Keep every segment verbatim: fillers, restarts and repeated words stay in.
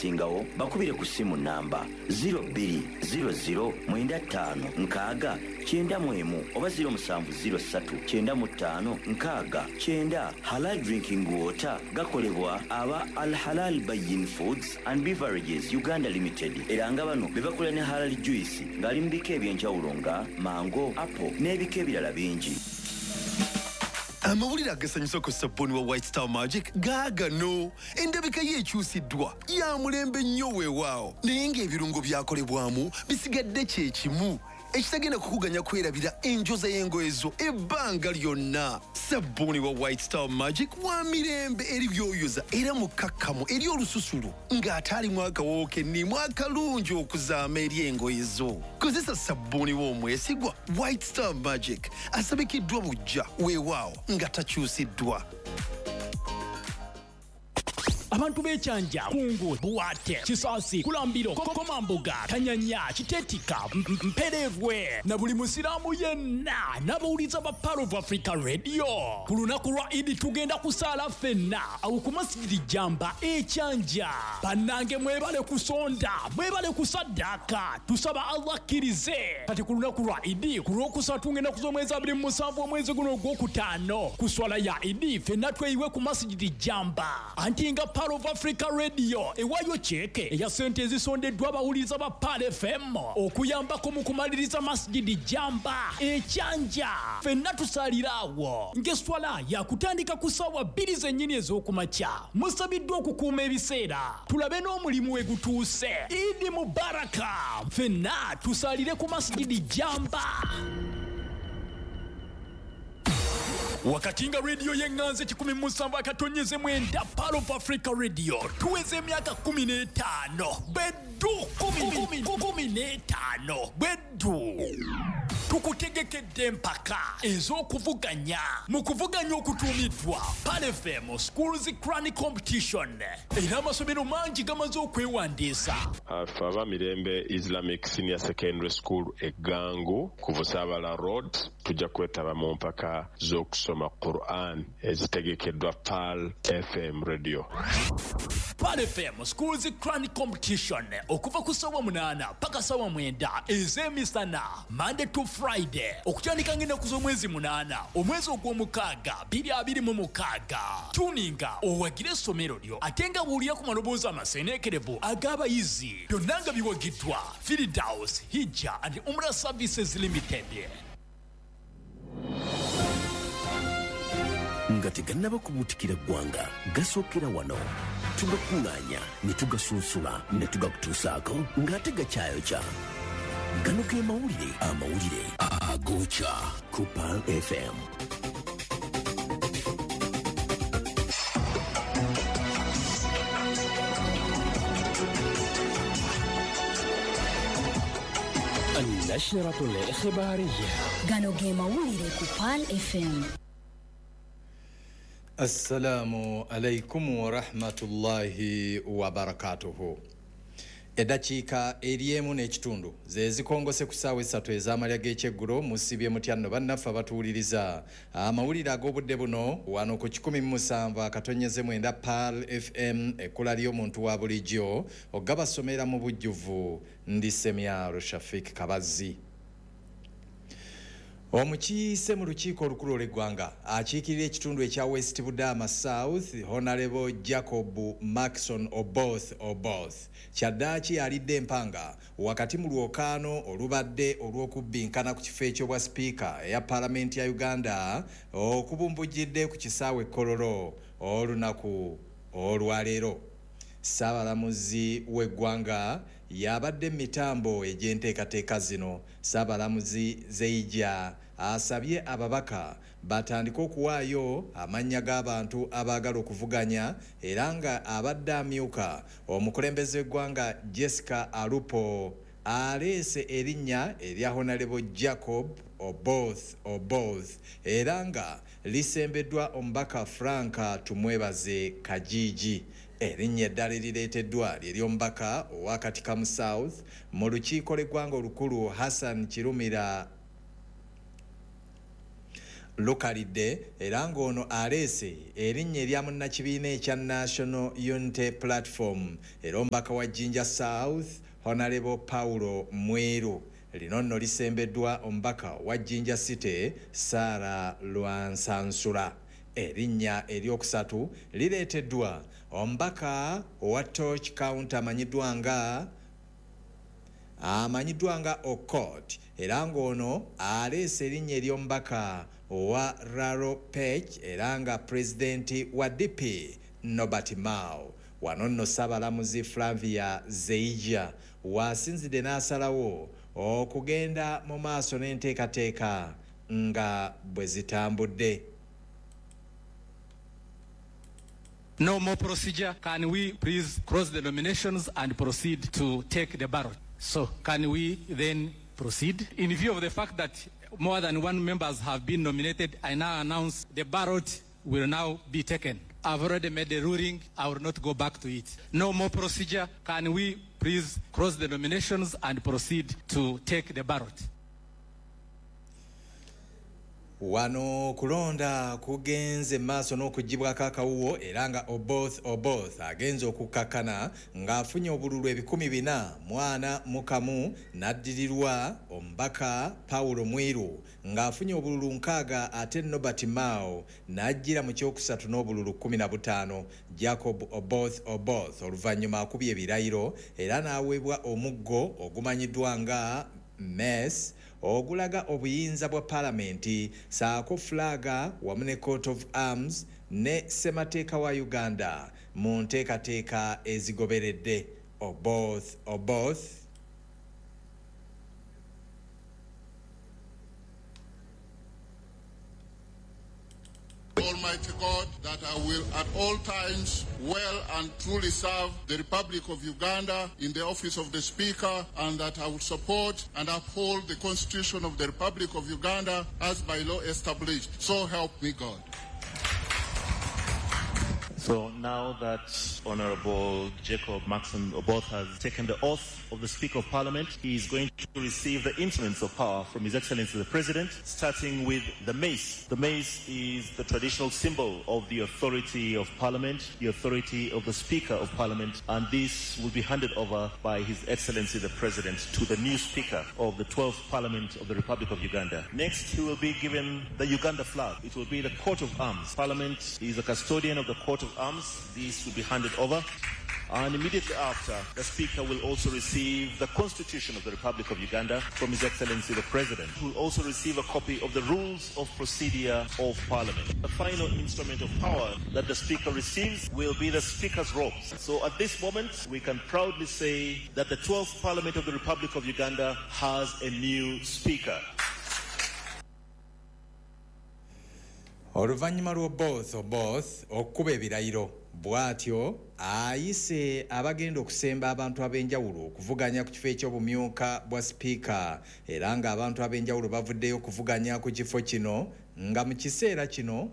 ebisingawo bakubire ku simu namba zero two zero zero nine five nkaaga kyenda mu emu oba zero seven zero three nine mu ttaano nkaaga kyenda. Halal drinking water gakolebwa aba Al Halal Bayin Foods and Beverages Uganda Limited. Era nga bano bebakola ne halal juice ngali mu bika ebyenjawulo nga mango, apple n'ebika ebirala bingi. Amawulire agasanyusa ku sabuni wa White Star Magic gaagano. Endabika yeekyusiddwa ya mulembe nnyo weewaawo naye ng'ebirungo byakolebwamu bisigadde kye kimu ekitagenda kukuganya kwerabira enjoza y'engoye zo ebbanga lyonna. Sabuni wa White Star Magic wa mirembe eri byoyoza era mukakkamu eri olususulu ng'ate alimu akawoowo kennimu akalungi okuzaama eri engoye zo. Kozesa sabuni w'omwesigwa White Star Magic asabikiddwa bujja weewaawo nga takyusiddwa. Abantu b'ekyanja kungu buwate Kisasi Kulambiro Komambuga Kanyanya Kitetika Mperevwe na buli musiramu yenna n'abawuliza ba Power of Africa Radio ku lunaku lwa Idi tugenda kusaala ffenna awo ku masjidi Jamba ekyanja. Bannange mwebale kusonda mwebale kusaddaka tusaba Allah akkirize kati ku lunaku lwa Idi ku lwokusatu tugenda kuzomweza abiri mu musanvu omwezi guno ogwokutaano ku swala ya Idi ffenna tweyiwe ku masjidi Jamba anti nga Power of Africa Radio ewayo cheke eya sente ezisondeddwa abawuliza ba Pal F M okuyambako mu kumaliriza masjidi Jamba ekyanja ffenna tusalirawo ng'eswala yakutandika ku ssaawa bbiri zennyini ez'okumakya. Musabiddwa okukuuma ebiseera tulabe n'omulimu we gutuuse. Idi Mubaraka ffenna tusalire ku masjidi Jamba. Wakati nga radio yenganze kikumi musanvu akatonyeze mwenda Power of Africa Radio tuweze emyaka kumi n'etaano beddu kumi n'etaano beddu tukutegekedde empaka ez'okuvuganya mu kuvuganya okutuumiddwa Pal F M Schools Crown Competition era amasomero mangi gamaze okwewandiisa. Afe Abamirembe Islamic Senior Secondary School Eggangu ku Busaabala Road tujja kwetaba mu mpaka z'okusoma Quran ezitegekeddwa Pal F M Radio. Pal F M Schools Crown Competition okuva ku ssaawa munaana paka ssaawa mwenda ez'emisana Monday to Friday okutandika ng'ennaku z'omwezi munaana omwezi ogw'omukaaga bbiri abiri mu mukaaga. Tuninga owagire essomero lyo ate nga buulira ku maloboozi amaseeneekerevu ag'abayizi byonna nga biwagiddwa Firdaus Hijja and Umrah Services Limited. Nga tegannaba kubuutikira ggwanga gasookera wano tugakuŋŋaanya ne tugasunsula ne tugakutuusaako ng'ate gakyayokya. Gano ge mawulire amawulire agookya ku Pal F M. النشرة الإخبارية gano ge mawulire ku Pal F M. Assalamu alaikum wa rahmatullahi wa barakatuhu. Edakiika eri emu n'ekitundu ze zikongose ku ssaawa essatu ez'amalya g'ekyeggulo musibye mutyanno bannaffe abatuwuliriza amawulire ag'obudde buno wano ku kikumi mu musanvu akatonyeze mwenda Pal F M ekkula ly'omuntu wa bulijjo ogabasomera mu bujjuvu ndi Semyaro Shafik Kabazzi. Omukiise mu lukiiko olukulu olw'eggwanga akiikirira ekitundu ekya West Budama South Honorable Jacob Maxon Oboth Oboth kyaddaaki alidde empanga wakati mu lwokaano olubadde olw'okubbinkana ku kifo eky'obwa sipiika eya Paalamenti ya Uganda okubumbujjidde ku kisaawe Kololo olunaku olwaleero. Saabalamuzi w'eggwanga yabadde mitambo egy'enteekateeka zino. Saabalamuzi Zeija asabye ababaka batandika okuwaayo amannya g'abantu abaagala okuvuganya era nga abadde amyuka omukulembeze w'eggwanga Jessica Alupo aleese erinnya erya Honorable Jacob Oboth Oboth era nga lisembeddwa omubaka Frank Tumwebaze Kajiji. Erinnya eddala erireeteddwa ly'ery'omubaka owa Katikamu South mu lukiiko lw'eggwanga olukulu Hassan Kirumira lukalidde era ng'ono aleese erinnya erya munnakibiina ekya National Unity Platform era omubaka wa Jinja South Honorable Paulo Mweru. Lino nno lisembeddwa omubaka wa Jinja City Sarah Lwansansula. Erinnya eryokusatu lireeteddwa omubaka wa Torch County amanyiddwa nga amanyiddwa nga Okot era ng'ono aleese erinnya ery'omubaka wa Raro Pech era nga pulezidenti wa D P Nobert Mao. Wano nno Ssaabalamuzi Flavia Zeija wasinzidde n'asalawo okugenda mu maaso n'enteekateeka nga bwe zitambudde. No more procedure. Can we please close the nominations and proceed to take the ballot? So can we then proceed? In view of the fact that more than one members have been nominated, I now announce the ballot will now be taken. I've already made the ruling. I will not go back to it. No more procedure. Can we please close the nominations and proceed to take the ballot? Wano kulonda kugenze maaso n'okugibwako akawuwo era nga Oboth Oboth agenza okukkakkana ng'afunye obululu ebikumi bina mu ana mu kamu n'addirirwa omubaka Paulo Mweru ng'afunye obululu nkaaga ate Nobert Mao n'ajjira mu kyokusatu n'obululu kkumi na butaano. Jacob Oboth Oboth oluvannyuma akubye ebirayiro era n'aweebwa omuggo ogumanyiddwa nga Mess ogulaga obuyinza bwa palamenti saako flaga wamu ne coat of arms ne ssemateeka wa Uganda mu nteekateeka ezigoberedde. Oboth Oboth Almighty God, that I will at all times well and truly serve the Republic of Uganda in the office of the Speaker, and that I will support and uphold the Constitution of the Republic of Uganda as by law established. So help me God. So now that Honorable Jacob Maxon Oboth has taken the oath of the Speaker of Parliament, he is going to receive the instruments of power from His Excellency the President, starting with the mace. The mace is the traditional symbol of the authority of Parliament, the authority of the Speaker of Parliament, and this will be handed over by His Excellency the President to the new Speaker of the twelfth Parliament of the Republic of Uganda. Next, he will be given the Uganda flag. It will be the coat of arms. Parliament is a custodian of the coat of arms. This will be handed over. And immediately after, the Speaker will also receive the Constitution of the Republic of Uganda from His Excellency the President, who will also receive a copy of the Rules of Procedure of Parliament. The final instrument of power that the Speaker receives will be the Speaker's robes. So at this moment, we can proudly say that the twelfth Parliament of the Republic of Uganda has a new Speaker. Oluvannyuma lw'Oboth Oboth okukuba ebirayiro bw'atyo ayise abagenda okusemba abantu ab'enjawulo okuvuganya ku kifo eky'obumyuka bwa sipiika era ng'abantu ab'enjawulo bavuddeyo okuvuganya ku kifo kino nga mu kiseera kino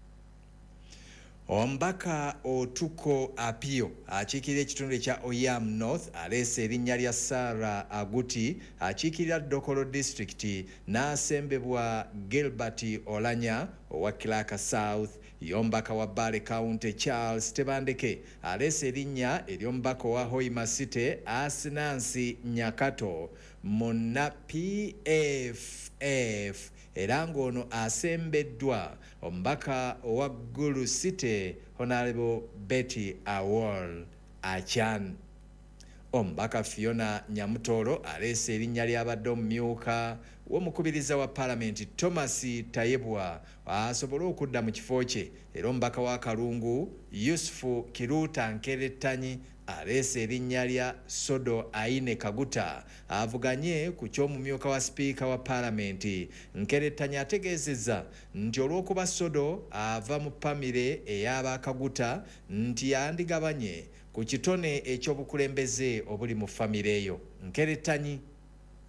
omubaka Otuko Apio akiikirira ekitundu ekya Oyam North aleese erinnya lya Sarah Aguti akiikirira Dokolo District n'asembebwa Gilbert Olanya owa Kilaka South. Yombaka wa Bale County Charles Tebandeke aleese erinnya ery'omubaka wa Hoima City Asinansi Nyakato munna P F F era ng'ono asembeddwa omubaka owa Gulu City Honorable Betty Awol Achan. Omubaka Fiona Nyamutolo aleese erinnya ly'abadde omumyuka w'omukubiriza wa Parliament Thomas Tayebwa asobole okudda mu kifo kye era omubaka wa Kalungu Yusufu Kiruta Nkerettanyi aleese erinnya lya Sodo Aine Kaguta avuganye ku ky'omumyuka wa sipiika wa Parliament. Nkerettanyi ategeezezza nti olw'okuba Sodo ava mu pamire ey'aba Kaguta nti yandigabanye ku kitone ekyobukulembeze obuli mu famire eyo. Nkerettanyi: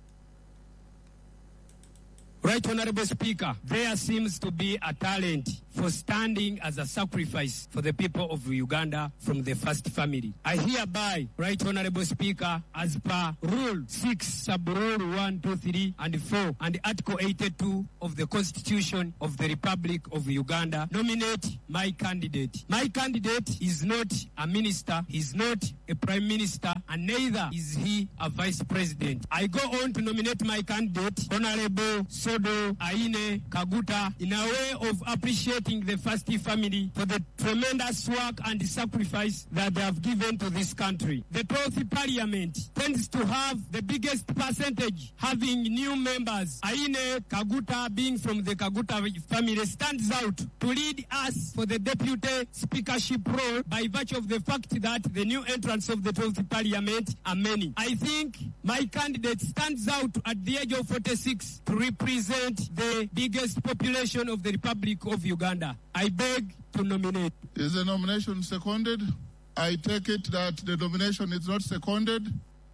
Right Honorable Speaker, there seems to be a talent for standing as a sacrifice for the people of Uganda from the first family. I hereby, Right Honorable Speaker, as per Rule six, Sub-Rule one, two, three, and four, and Article eighty-two of the Constitution of the Republic of Uganda, nominate my candidate. My candidate is not a minister, he's not a prime minister, and neither is he a vice president. I go on to nominate my candidate, Honorable Sodo Aine Kaguta, in a way of appreciating the first family for the tremendous work and sacrifice that they have given to this country. The twelfth Parliament tends to have the biggest percentage, having new members. Aine Kaguta, being from the Kaguta family, stands out to lead us for the deputy speakership role by virtue of the fact that the new entrants of the twelfth Parliament are many. I think my candidate stands out at the age of forty-six to represent the biggest population of the Republic of Uganda. I beg to nominate. Is the nomination seconded? I take it that the nomination is not seconded.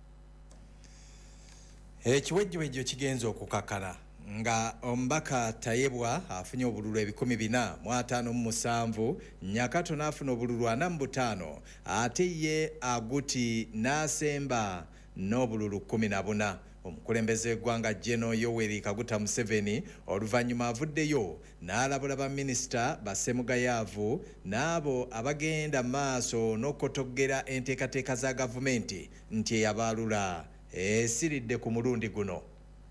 Ekiwejjowejjo kigenza okukakala nga omubaka Tayebwa afunye obululu ebikumi bina mu ataano mu musanvu, Nyakato n'afuna obululu ana mu butaano, ate ye Aguti n'asemba n'obululu kkumi na buna. Omukulembeze w'eggwanga General Yoweri Kaguta Museveni oluvannyuma avuddeyo n'alabula baminisita bassemugayaavu n'abo abagenda maaso n'okukotoggera enteekateeka za gavumenti nti eyabaalula esiridde ku mulundi guno.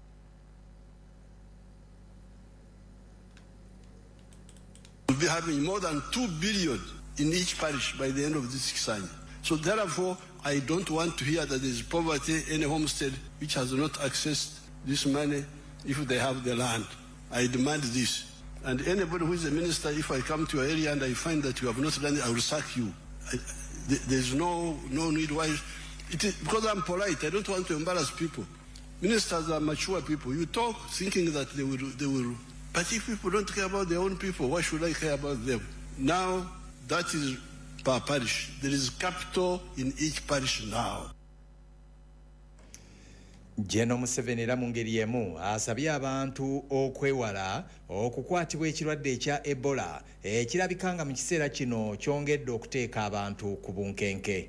We'll be having more than two billion in each parish by the end of this six-year. So therefore, I don't want to hear that there is poverty in a homestead which has not accessed this money if they have the land. I demand this. And anybody who is a minister, if I come to your area and I find that you have not done it, I will sack you. I, there's no, no need why. It is, because I'm polite, I don't want to embarrass people. Ministers are mature people. You talk thinking that they will, they will. But if people don't care about their own people, why should I care about them? Now, that is per parish. There is capital in each parish now. General Museveni era mu ngeri emu asabye abantu okwewala okukwatibwa ekirwadde ekya Ebola ekirabikanga mu kiseera kino kyongedde okuteeka abantu ku bunkenke.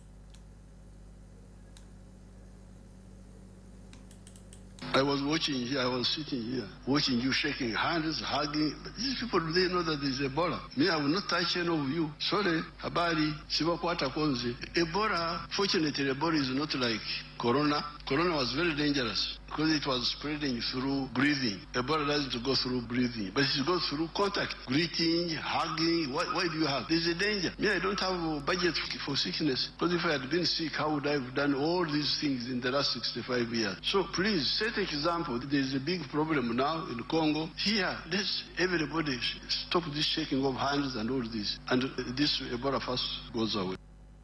I was watching here, I was sitting here, watching you shaking hands, hugging. But these people, do they know that there is Ebola? Me, I will not touch any of you. Sorry, habari, sibakwata konzi. Ebola, fortunately, Ebola is not like Corona. Corona was very dangerous because it was spreading through breathing. Ebola doesn't go through breathing, but it goes through contact, greeting, hugging. Why, why do you have? There's a danger. Me, I don't have a budget for sickness because if I had been sick, how would I have done all these things in the last sixty-five years? So please, set an example. There's a big problem now in Congo. Here, let's everybody stop this shaking of hands and all this, and this Ebola first goes away.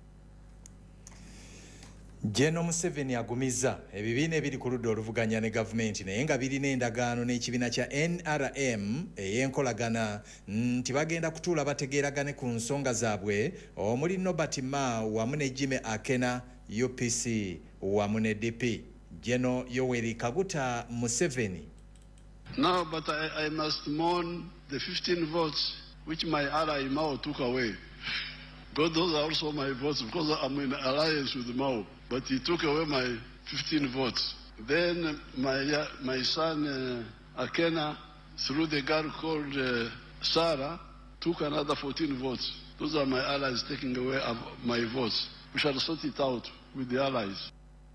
General Museveni agumiza ebibiina ebiri ku ludda oluvuganya ne gavumenti naye nga birina endagaano n'ekibiina kya N R M ey'enkolagana nti bagenda kutuula bategeeragane ku nsonga zaabwe omuli Nobert Ma wamu ne Jimmy Akena U P C wamu ne D P. General Yoweri Kaguta Museveni. No, but I, I must mourn the fifteen votes which my ally Mao took away. Because those are also my votes because I'm in alliance with Mao. But he took away my fifteen votes. Then my, my son uh, Akena, through the girl called uh, Sarah, took another fourteen votes. Those are my allies taking away my votes. We shall sort it out with the allies.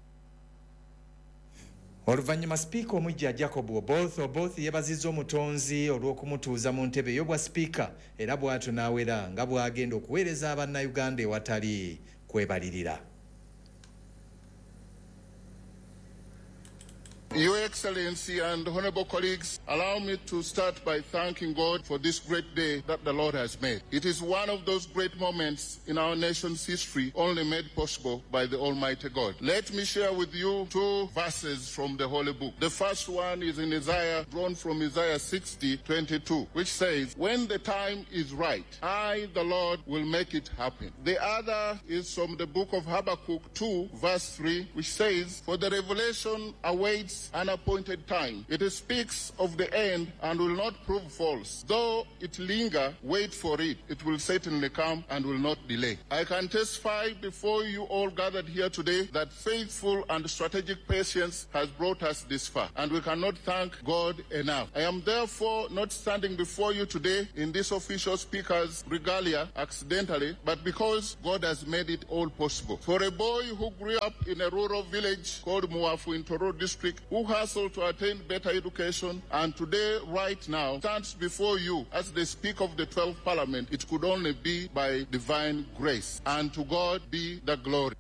Oluvannyuma Sipiika omujja Jacob Oboth Oboth yeebazizza omutonzi olw'okumutuuza mu ntebe ey'obwa sipiika era bw'atyo n'awera nga bw'agenda okuweereza abannayuganda ewatali kwebalirira. Your Excellency and honorable colleagues, allow me to start by thanking God for this great day that the Lord has made. It is one of those great moments in our nation's history only made possible by the Almighty God. Let me share with you two verses from the Holy Book. The first one is in Isaiah, drawn from Isaiah sixty, twenty-two, which says, "When the time is right, I, the Lord, will make it happen." The other is from the book of Habakkuk two, verse three, which says, "For the revelation awaits an appointed time. It speaks of the end and will not prove false. Though it linger, wait for it. It will certainly come and will not delay. I can testify before you all gathered here today that faithful and strategic patience has brought us this far, and we cannot thank God enough. I am therefore not standing before you today in this official speaker's regalia accidentally, but because God has made it all possible. For a boy who grew up in a rural village called Muafu in Toro district, who hustled to attain better education, and today, right now, stands before you as the Speaker of the twelfth Parliament, it could only be by divine grace. And to God be the glory.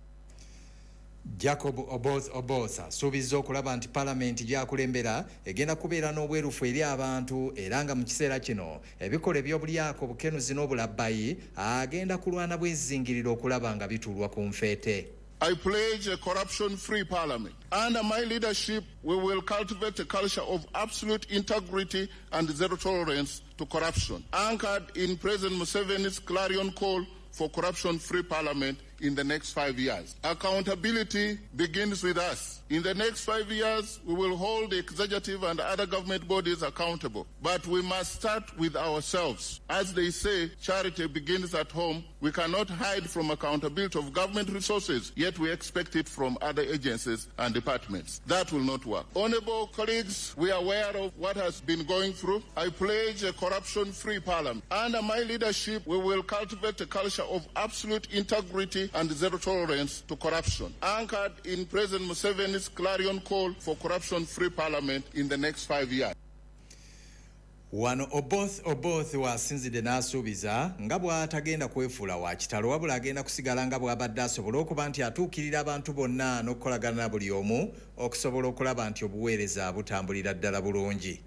Jacob Oboth Oboth asuubizza okulaba nti palamenti gy'akulembera egenda kubeera n'obwerufu eri abantu era nga mu kiseera kino ebikola eby'obulyako obukenuzi n'obulabbayi agenda kulwana bwezingirira okulaba nga bituulwa ku nfeete. I pledge a corruption-free parliament. Under my leadership, we will cultivate a culture of absolute integrity and zero tolerance to corruption, anchored in President Museveni's clarion call for corruption-free parliament in the next five years. Accountability begins with us. In the next five years, we will hold the executive and other government bodies accountable. But we must start with ourselves. As they say, charity begins at home. We cannot hide from accountability of government resources, yet we expect it from other agencies and departments. That will not work. Honorable colleagues, we are aware of what has been going through. I pledge a corruption-free parliament. Under my leadership, we will cultivate a culture of absolute integrity and zero tolerance to corruption, anchored in President Museveni's clarion call for corruption-free parliament in the next five years. Wano Oboth Oboth wasinzidde n'asuubiza nga bw'atagenda kwefuula wa kitalo wabula agenda kusigala nga bw'abadde asobola okuba nti atuukirira abantu bonna n'okukolagana na buli omu okusobola okulaba nti obuweereza butambulira ddala bulungi.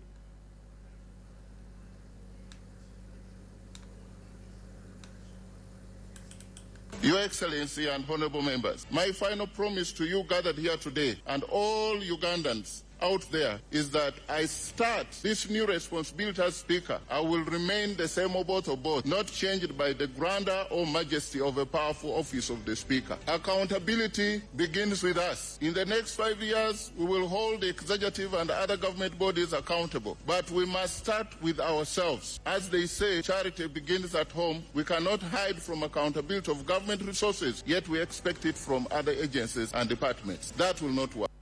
Your Excellency and honorable members, my final promise to you gathered here today and all Ugandans out there is that I start this new responsibility as Speaker. I will remain the same Oboth Oboth, not changed by the grandeur or majesty of a powerful office of the Speaker. Accountability begins with us. In the next five years, we will hold the executive and other government bodies accountable. But we must start with ourselves. As they say, charity begins at home. We cannot hide from accountability of government resources, yet we expect it from other agencies and departments. That will not work.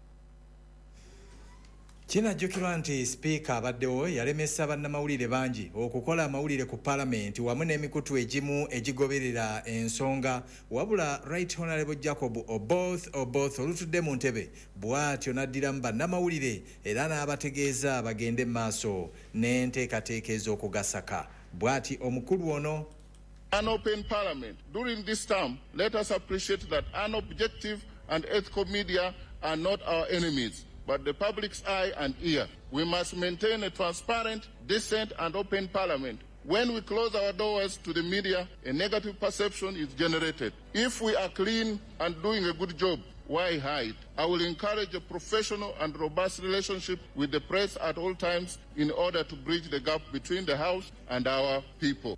Kinajjukirwa nti Speaker abaddewo yalemesa bannamawulire bangi okukola amawulire ku Parliament wamu n'emikutu egimu egigoberera ensonga wabula Right Honorable Jacob Oboth Oboth olutudde mu ntebe bw'atyo n'addiramu bannamawulire era n'abategeeza bagende maaso n'enteekateeka ez'okugasaka bw'ati omukulu ono. An open parliament. During this term, let us appreciate that unobjective and ethical media are not our enemies, but the public's eye and ear. We must maintain a transparent, decent, and open parliament. When we close our doors to the media, a negative perception is generated. If we are clean and doing a good job, why hide? I will encourage a professional and robust relationship with the press at all times in order to bridge the gap between the House and our people.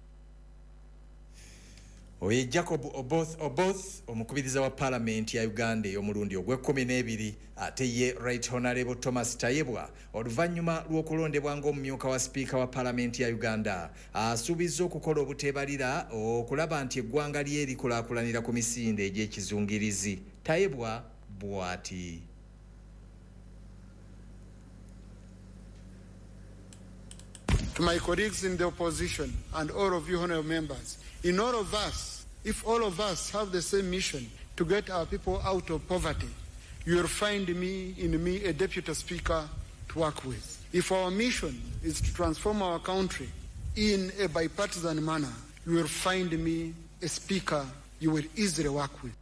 Oye Jacob Oboth Oboth omukubiriza wa Parliament ya Uganda ey'omulundi ogw'ekkumi n'ebiri ate ye Right Honorable Thomas Tayebwa oluvannyuma lw'okulondebwa ng'omumyuka wa Speaker wa Parliament ya Uganda asuubizza okukola obuteebalira okulaba nti eggwanga lye likulaakulanira ku misinde egy'ekizungirizi. Tayebwa bw'ati. To my colleagues in the opposition and all of you honorable members, in all of us, if all of us have the same mission to get our people out of poverty, you will find me in me a deputy speaker to work with. If our mission is to transform our country in a bipartisan manner, you will find me a speaker you will easily work with.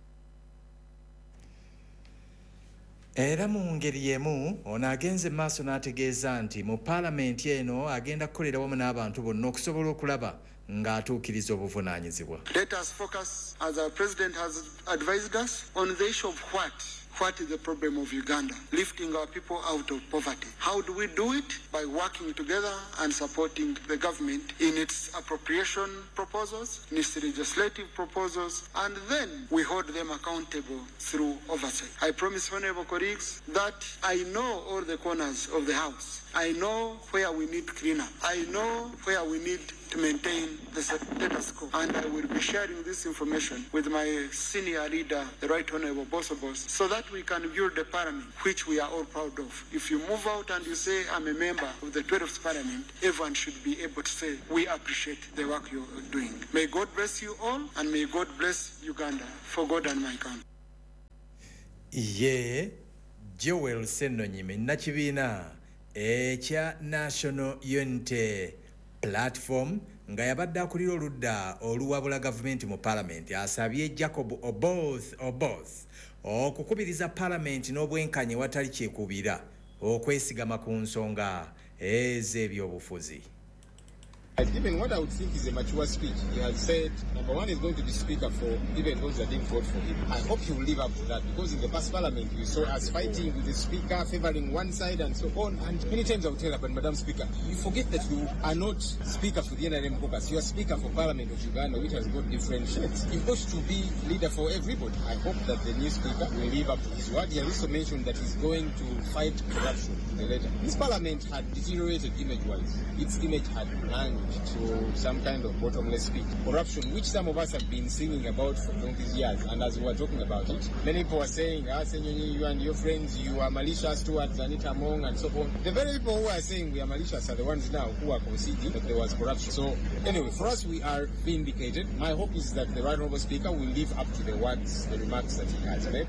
Era mu ngeri y'emu ono agenze maaso n'ategeeza nti mu Parliament eno agenda kukolera wamu n'abantu bonna okusobola okulaba ng'atuukiriza obuvunaanyizibwa. Let us focus, as our president has advised us, on the issue of what What is the problem of Uganda? Lifting our people out of poverty. How do we do it? By working together and supporting the government in its appropriation proposals, in its legislative proposals, and then we hold them accountable through oversight. I promise, honorable colleagues, that I know all the corners of the house. I know where we need cleanup. I know where we need to maintain the status quo. And I will be sharing this information with my senior leader, the Right Honorable Bosobos, so that we can build a parliament which we are all proud of. If you move out and you say, I'm a member of the twelfth parliament, everyone should be able to say, we appreciate the work you're doing. May God bless you all, and may God bless Uganda, for God and my country. Ye, Joel Sennonyime, Nakibiina, ekya National Unity Platform nga yabadde akulira oludda oluwabula gavumenti mu parliament asabye Jacob Oboth Oboth okukubiriza parliament n'obwenkanye watali kyekubira okwesigama ku nsonga ez'ebyobufuzi. Even what I would think is a mature speech. He has said, number one is going to be speaker for even those that didn't vote for him. I hope he will live up to that, because in the past parliament, you saw us fighting with the speaker, favoring one side and so on. And many times I would tell her, but Madam Speaker, you forget that you are not speaker for the N R M caucus. You are speaker for Parliament of Uganda, which has got different shades. You've got to be leader for everybody. I hope that the new speaker will live up to his word. He also mentioned that he's going to fight corruption in the letter. This parliament had deteriorated image-wise. Its image had plunged to some kind of bottomless pit. Corruption, which some of us have been singing about for twenty years, and as we were talking about it, many people were saying, ah, Senyonyi, you and your friends, you are malicious towards Anita Mong and so on. The very people who are saying we are malicious are the ones now who are conceding that there was corruption. So anyway, for us, we are vindicated. My hope is that the Right Honourable Speaker will live up to the words, the remarks that he has made.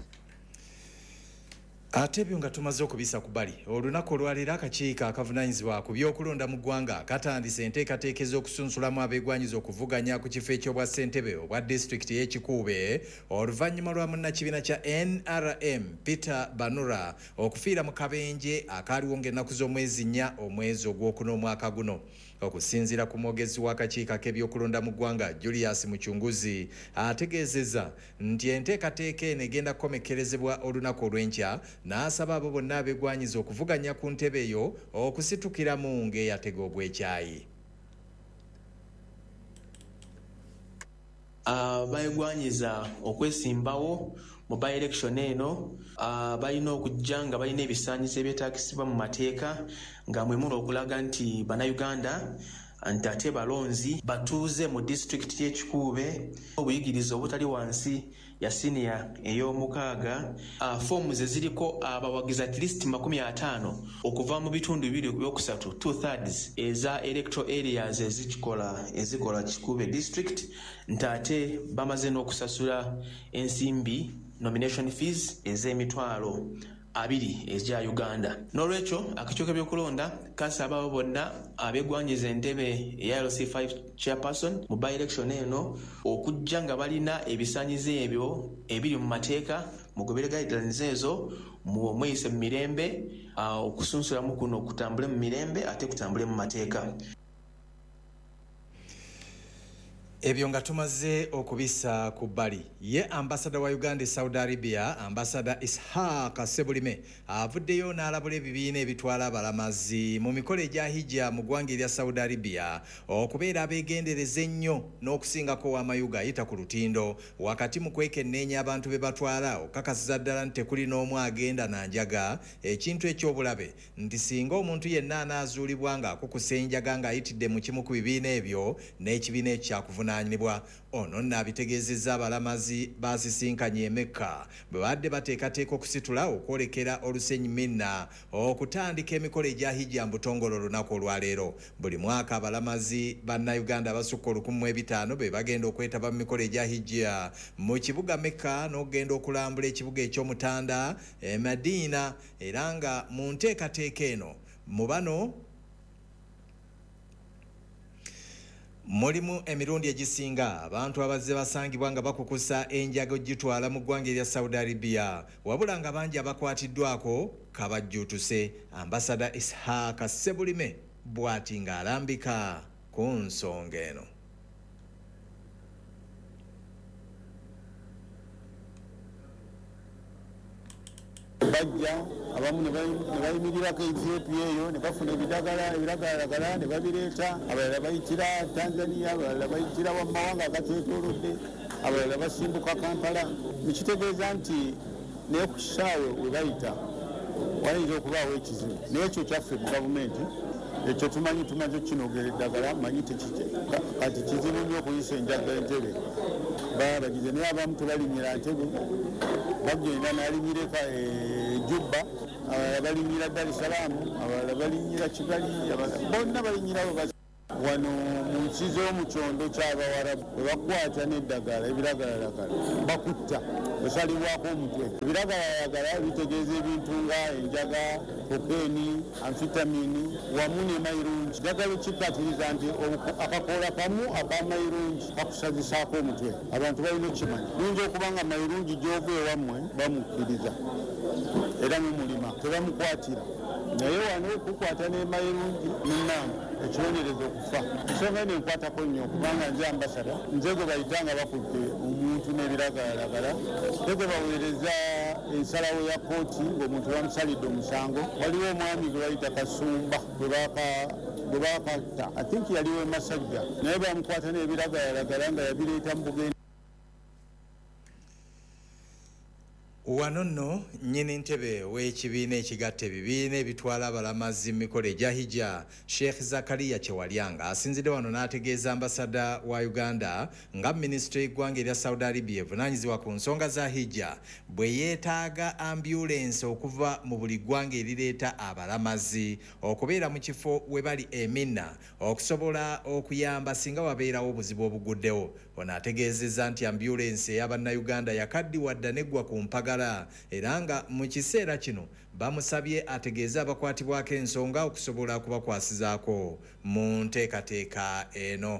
Ate ebyo nga tumaze okubisa ku bbali olunaku olwaleero akakiiko akavunaanyizibwa ku by'okulonda mu ggwanga katandise enteekateeka ez'okusunsulamu abeegwanyiza okuvuganya ku kifo eky'obwa ssentebe obwa disitulikiti y'ekikuube oluvannyuma lwa munnakibiina kya N R M Peter Banura okufiira mu kabenje akaaliwo ng'ennaku z'omwezi nnya omwezi ogwokuna omwaka guno. Okusinziira ku mwogezi w'akakiiko ak'ebyokulonda mu ggwanga Julius Muchunguzi ategeezezza nti enteekateeka eno egenda kukomekkerezebwa olunaku olw'enkya n'asaba abo bonna abeegwanyiza okuvuganya ku ntebe eyo okusitukiramu ng'eyatega obwekyayi. Abeegwanyiza okwesimbawo mu by election eno uh, balina okujja nga balina ebisaanyizo ebyetaagisibwa mu mateeka nga mwemula okulaga nti bannayuganda nti ate balonzi batuuze mu disitulikiti y'ekikuube obuyigiriza obutali wansi ya siniya ey'omukaaga uh, foomu ze ziriko abawagizi at least makumi ataano okuva mu bitundu bibiri byokusatu two thirds eza electoral areas ezikola ezikola Kikuube district nti ate bamaze n'okusasula ensimbi nomination fees ez'emitwalo abiri ezja Uganda. N'olwekyo akakiiko k'ebyokulonda kasaba abo bonna abeegwanyiza entebe eya L C five chairperson mu by election eno okujja nga balina ebisaanyizo ebyo ebiri mu mateeka mugobere guidelines ezo mweyise mu mirembe uh, okusunsulamu kuno kutambule mu mirembe ate kutambule mu mateeka. Ebyo nga tumaze okubisa ku bbali ye ambasada wa Uganda e Saudi Arabia ambasada Ishaq Sebulime avuddeyo n'alabula ebibiina ebitwala abalamazi mu mikolo egya hijja mu ggwanga erya Saudi Arabia okubeera abeegendereza ennyo n'okusingako w'amayuga ayita ku lutindo wakati mu kwekenneenya abantu be batwala okakasiza ddala nti tekuli n'omu agenda nanjaga ekintu eky'obulabe nti singa omuntu yenna anaazuulibwa ng'akukusa enjaga ng'ayitidde mu kimu ku bibiina ebyo n'ekibiina ekyo kyakuvunanyibwa. Ono n'abitegeezezza abalamazi basisinkanye e Mecca bwe badde bateekateeka okusitula okwolekera olusenyi Minna okutandika emikolo egya hijja mu butongole olunaku olwaleero. Buli mwaka abalamazi bannayuganda abasukka olukumi mu ebitaano be bagenda okwetaba mu mikolo egya hijja mu kibuga Mecca n'okugenda okulambula ekibuga eky'Omutanda e Madina, era nga mu nteekateeka eno mu bano mulimu emirundi egisinga abantu abazze basangibwa nga bakukusa enjago gitwala mu ggwanga erya Saudi Arabia wabula nga bangi abakwatiddwako kabajjuutuse. Ambasada Ishaq Sebulime bw'ati ng'alambika ku nsonga eno. bajja abamu ne bayimirirako Ethiopia eyo ne bafuna ebidagala ebiragalalagala ne babireeta abalala bayitira Tanzania abalala bayitira wa mawanga agateetoolodde abalala basimbuka Kampala nekitegeeza nti naye ku kisaawe we bayita wayinza okubaawo ekizibu naye ekyo kyaffe mu gavumenti ekyo tumanyi tumaze kinogera eddagala manyi kati kizibu nnyo okuyisa enjaga Entebbe baba bagize naye abamu tebalinyira Entebbe bagenda n'alinyireka Jubba abalala balinyira Dar es Salaam abalala balinyira Kigali bonna balinyirawo wano mu nsi z'omukyondo ky'Abawarabu bwe bakwata n'eddagala ebiragalalagala bakutta basalibwako omutwe ebiragalalagala bitegeeza ebintu nga enjaga kokeeni amfitamini wamu ne mayirungi ddagala kikkatiriza nti akakoola kamu akamayirungi kakusazisaako omutwe abantu balina okukimanya luyinza okuba nga mayirungi gy'ova ewammwe bamukkiriza era mumulima tebamukwatira naye wano okukwata n'emayirungi munnange ekibonerezo okufa ensonga eno enkwatako nnyo kubanga nze ambasada nze gwe bayitanga bakutte omuntu n'ebiragalalagala te gwe baweereza ensalawo ya kooti ng'omuntu bamusalidde omusango waliwo omwami gwe bayita Kasumba gwe baakatta I think yaliwo Masajja naye bamukwata n'ebiragalalagala nga yabireeta mu bugenda. Wano nno nnyini Ntebbe w'ekibiina ekigatta ebibiina ebitwala abalamazi mu mikolo egya hijja Sheikh Zakaria Kyewalyanga asinzidde wano n'ategeeza ambasada wa Uganda nga minisitule y'eggwanga erya Saudi Arabia evunaanyizibwa ku nsonga za hijja bwe yeetaaga ambulensi okuva mu buli ggwanga erireeta abalamazi okubeera mu kifo we bali e Mina okusobola okuyamba singa wabeerawo obuzibu obuguddewo. Ono ategeezezza nti ambulensi ey'Abannayuganda yakaddiwadda neggwa ku mpagala era nga mu kiseera kino bamusabye ategeeze abakwatibwako ensonga okusobola kubakwasizaako mu nteekateeka eno.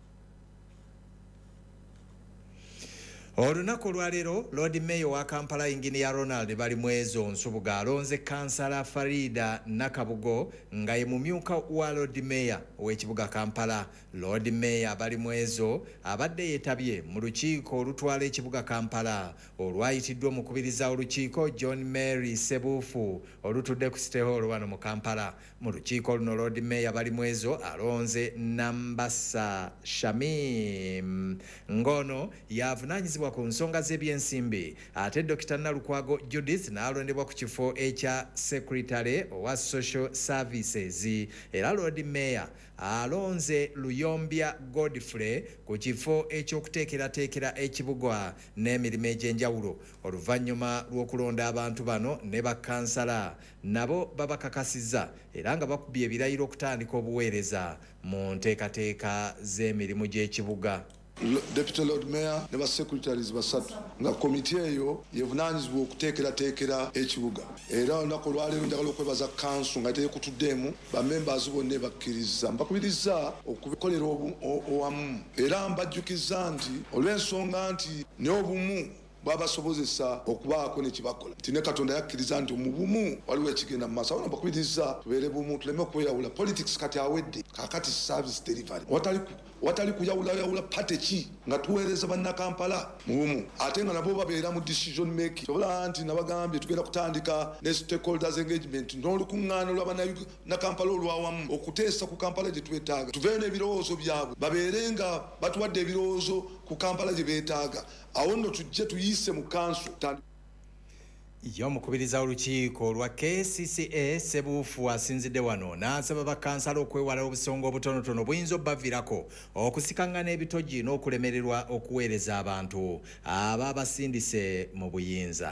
Olunaku olwaleero Lord Mayor wa Kampala Engineer Ronald Balimwezo Nsubuga alonze kansala Farida Nakabugo nga ye mumyuka wa Lord Mayor w'ekibuga Kampala. Lord Mayor Balimwezo abadde yeetabye mu lukiiko olutwala ekibuga Kampala olwayitiddwa omukubiriza olukiiko John Mary Sebuufu olutudde ku City Hall wano mu Kampala. Mu lukiiko luno Lord Mayor Balimwezo alonze Nambasa Shamim ngono yavunaanyizibwa ku nsonga z'ebyensimbi ate Doctor Nalukwago Judith n'alondebwa ku kifo ekya Secretary owa Social Services era Lord Mayor alonze Luyombya Godfrey ku kifo ekyokuteekerateekera ekibuga n'emirimu egy'enjawulo. Oluvannyuma lw'okulonda abantu bano ne bakansala nabo babakakasizza era nga bakubye ebirayiro okutandika obuweereza mu nteekateeka z'emirimu gy'ekibuga. Deputy Lord Mayor ne ba secretaries basatu nga komiti eyo yevunaanyizibwa okuteekerateekera ekibuga era olunaku olwaleero njagala okwebaza kansu nga teekutuddeemu bamembers bonna bakkiriza mbakubiriza okubikolera owamu era mbajjukiza nti olw'ensonga nti n'obumu bwabasobozesa okubaako nekibakola nti ne Katonda yakkiriza nti mu bumu waliwo ekigenda mu maaso. Awo mbakubiriza tubeere bumu tuleme okweyawula. Politics kati awedde kakati service delivery watali watali kuyawulayawula pate ki nga tuweereza bannakampala mu bumu ate nga nabo babeera mu decision making. Sobola nti nabagambye tugenda kutandika ne stakeholders engagement n'olukuŋŋaana lw'abannakampala olwawamu okuteesa ku Kampala gye twetaaga tuveeyo n'ebirowoozo byabwe babeere nga batuwadde ebirowoozo ku Kampala gye beetaaga. Awo nno tujje tuyise mu kansu. Y'omukubiriza olukiiko lwa K C C A Sebuufu asinzidde wano n'asaba bakansala okwewala obusonga obutonotono buyinza obbaviirako okusikangana ebitogi n'okulemererwa okuweereza abantu abaabasindise mu buyinza.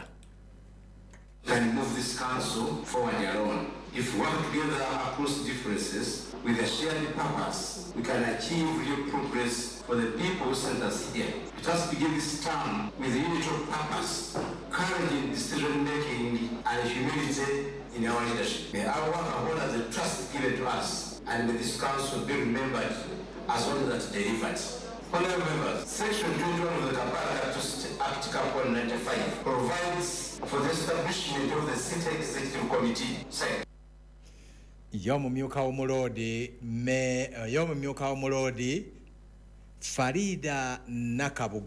Can move this council forward alone. If we work together across differences with a shared purpose, we can achieve real progress for the people who sent us here. Let us begin this term with a unity of purpose, courage in decision making, and humility in our leadership. May our work honor the trust given to us, and may this council be remembered as one that delivered. Honourable members, Section twenty-one of the Kampala Act Cap one ninety-five provides for the establishment of the City Executive Committee. Second. Y'omumyuka w'omulodi me y'omumyuka w'omulodi Farida Nakabugo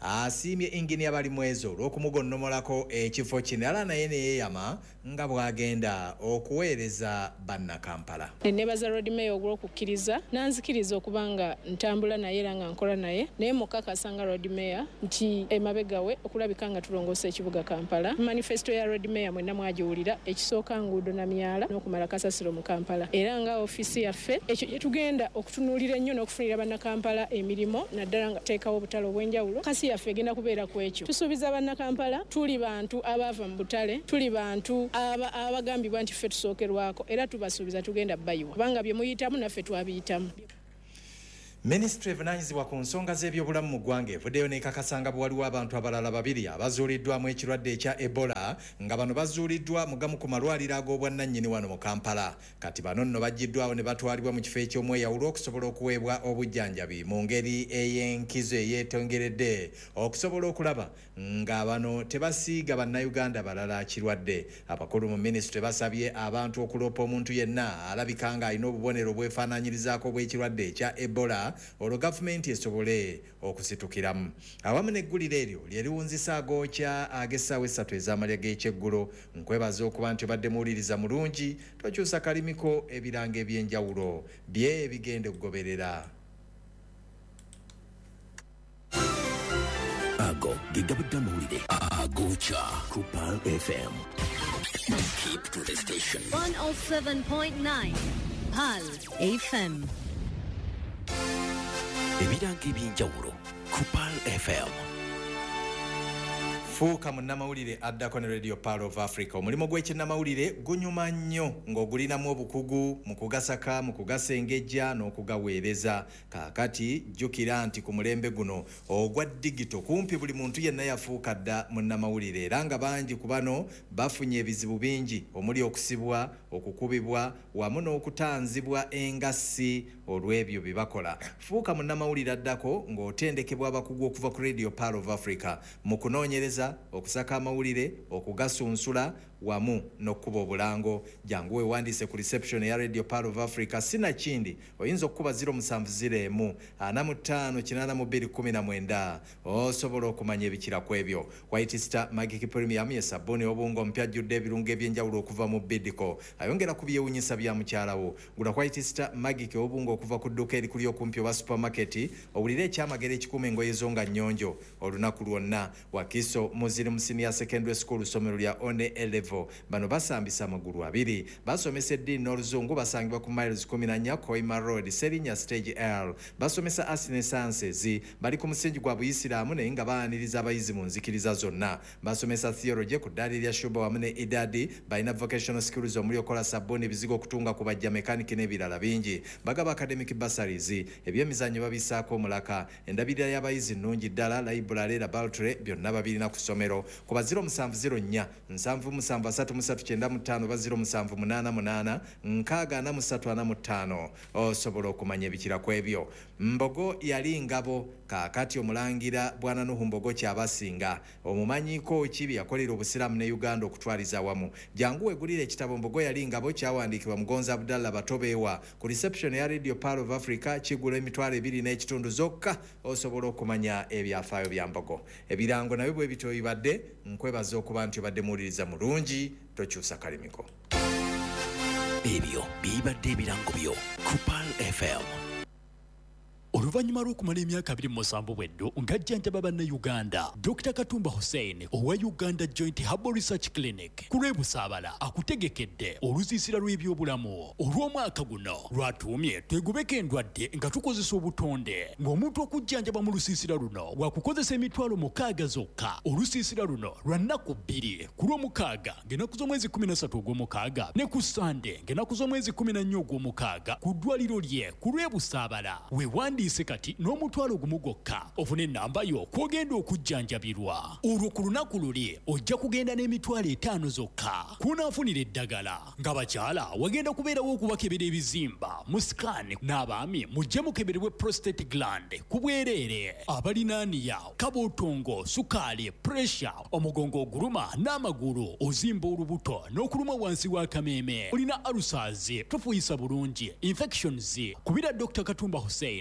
asiimye inginiya Balimwezo olw'okumugonnomolako ekifo kino era naye ne yeeyama nga bw'agenda okuweereza bannakampala. Nebaza Road Mayor olw'okukkiriza nanzikiriza okuba nga ntambula naye era nga nkola naye naye mukakasa nga Road Mayor nti emabega we okulabika nga tulongoosa ekibuga Kampala. Manifesto ya Road Mayor mwenna mwagiwulira ekisooka nguudo na myala n'okumala kasasiro mu Kampala era nga ofisi yaffe ekyo gye tugenda okutunuulira ennyo n'okufunira bannakampala emirimu naddala nga teekawo obutale obw'enjawulo. Kasi yaffe egenda kubeera ku ekyo. Tusuubiza bannakampala tuli bantu abaava mu butale, tuli bantu aba abagambibwa nti ffe tusookerwako era tubasuubiza tugenda bayiwa kubanga bye muyitamu naffe twabiyitamu. Ministry evunanyizibwa ku nsonga z'ebyobulamu mu ggwanga evuddeyo n'ekakasanga bwe waliwo abantu abalala babiri abazuuliddwamu ekirwadde ekya Ebola nga bano bazuuliddwa mu gamu ku malwaliro ag'obwannannyini wano mu Kampala. Kati bano nno baggiddwawo ne batwalibwa mu kifo eky'omweyawulo okusobola okuweebwa obujjanjabi mu ngeri ey'enkizo eyeetongeredde okusobola okulaba nga bano tebasiiga bannayuganda balala kirwadde. Abakulu mu ministry basabye abantu okuloopa omuntu yenna alabika nga alina obubonero bwefaananyirizaako bw'ekirwadde ekya Ebola olwo gavumenti esobole okusitukiramu. Awamu n'egguliro eryo lye liwunzisa agookya ag'essaawa essatu ez'amalya g'ekyeggulo. Nkwebaza okuba nti obadde muwuliriza mulungi, tokyusa kalimiko ebiranga eby'enjawulo bye bigenda okugoberera. Ago gigabudde amawulire agookya ku Pearl F M. Keep to the station. one oh seven point nine Pearl F M. Ebiranga eby'enjawulo ku Pearl F M. Fuuka munnamawulire addako ne Radio Pearl of Africa. Omulimu gw'ekinnamawulire gunyuma nnyo ng'ogulinamu obukugu mu kugasaka, mu kugasengejja n'okugaweereza. Kaakati jjukira nti ku mulembe guno ogwa digito kumpi buli muntu yenna yafuuka dda munnamawulire era nga bangi ku bano bafunye ebizibu bingi omuli okusibwa, okukubibwa wamu n'okutanzibwa engassi olw'ebyo bye bakola. Fuuka munnamawulire addako ng'otendekebwa abakugu okuva ku Radio Pearl of Africa mu kunoonyereza, okusaka amawulire, okugasunsula wamu n'okkuba obulango. Jangu weewandiise ku reception ya Radio Pearl of Africa sinakindi oyinza okukuba zero musanvu zero emu ana mu ttaano kinaana mu bbiri kkumi na mwenda osobola okumanya ebikira ku ebyo. White Star Magic Premium ye sabbuuni obunga omupya ajjudde ebirungo eby'enjawulo okuva mu Bidco. Ayongera ku byewuunyisa bya mukyalawo. Gula White Star Magic obunga okuva ku dduuka erikuli okumpi oba supermarket owulire ekyamagero ekikuuma engoye zo nga nnyonjo olunaku lwonna. Wakiso muziri mu senior secondary school ssomero lya one eleven bano basambisa amagulu abiri. Basomesa eddiini n'oluzungu basangibwa ku miles kumi na nnya Koima Road Serinya Stage L. Basomesa arts ne sciences bali ku musingi gwa buyisiraamu naye nga baaniriza abayizi mu nzikiriza zonna. Basomesa theology ku ddaali lya Shuba wamu ne Idadi. Balina vocational skills omuli okola sabbuuni, ebizigo okutunga ku bajja mekaniki n'ebirala bingi. Bagaba academic bursaries, ebyemizannyo babisaako omulaka. Endabirira y'abayizi nnungi ddala. Library laboratory byonna babirina ku ssomero. Ku ba zero musanvu zero nnya nsanvu musanvu asatu musatu kyenda mu ttaano ba zero musanvu munaana munaana nkaaga ana musatu ana mu ttaano osobola okumanya ebikira ku ebyo. Mbogo yali ngabo kaakati omulangira Bwana Nuhu Mbogo Kyabasinga omumanyiiko ki bye yakolera obusiraamu ne Uganda okutwaliza awamu. Jangu weegulire ekitabo Mbogo yali ngabo kyawandiikibwa Mugonza Abdallah Batobeewa ku reception ya Radio Pearl of Africa. Kigula emitwalo ebiri n'ekitundu zokka osobola okumanya ebyafaayo bya Mbogo. Ebirango nabyo bwe bityo bibadde. Nkwebaza okuba nti obadde muwuliriza mulungi, tokyusa kalimiko. Ebyo bibadde ebirango byo ku Pearl F M. Oluvannyuma lw'okumala emyaka abiri mu musanvu bweddu ng'ajjanjaba bannayuganda, Doctor Katumba Hussein owa Uganda Joint Herbal Research Clinic ku lw'ebusaabala akutegekedde olusiisira lw'ebyobulamu olw'omwaka guno lwatuumye twegubeko endwadde nga tukozesa obutonde ng'omuntu okujjanjaba mu lusiisira luno wakukozesa emitwalo mukaaga zokka. Olusiisira luno lwa nnaku bbiri ku lw'omukaaga ng'ennaku z'omwezi kumi na ssatu ogw'omukaaga ne ku Sande ng'ennaku z'omwezi kumi na nnya ogw'omukaaga ku ddwaliro lye ku lw'ebusaabala. Weewandi kati n'omutwalo gumu gwokka ofune ennamba yo kw'ogenda okujjanjabirwa. Olwo ku lunaku luli ojja kugenda n'emitwalo etaano zokka kunaafunira eddagala. Ng'abakyala wagenda kubeerawo okubakebera ebizimba mu scan, n'abaami mujje mukeberebwe prostate gland ku bwereere. Abalinaaniya, kabootongo, sukaali, pressure, omugongo oguluma n'amagulu, ozimba olubuto n'okuluma wansi w'akameeme, olina ulcers, tofuuyisa bulungi, infections, kubira Doctor Katumba Hussein ku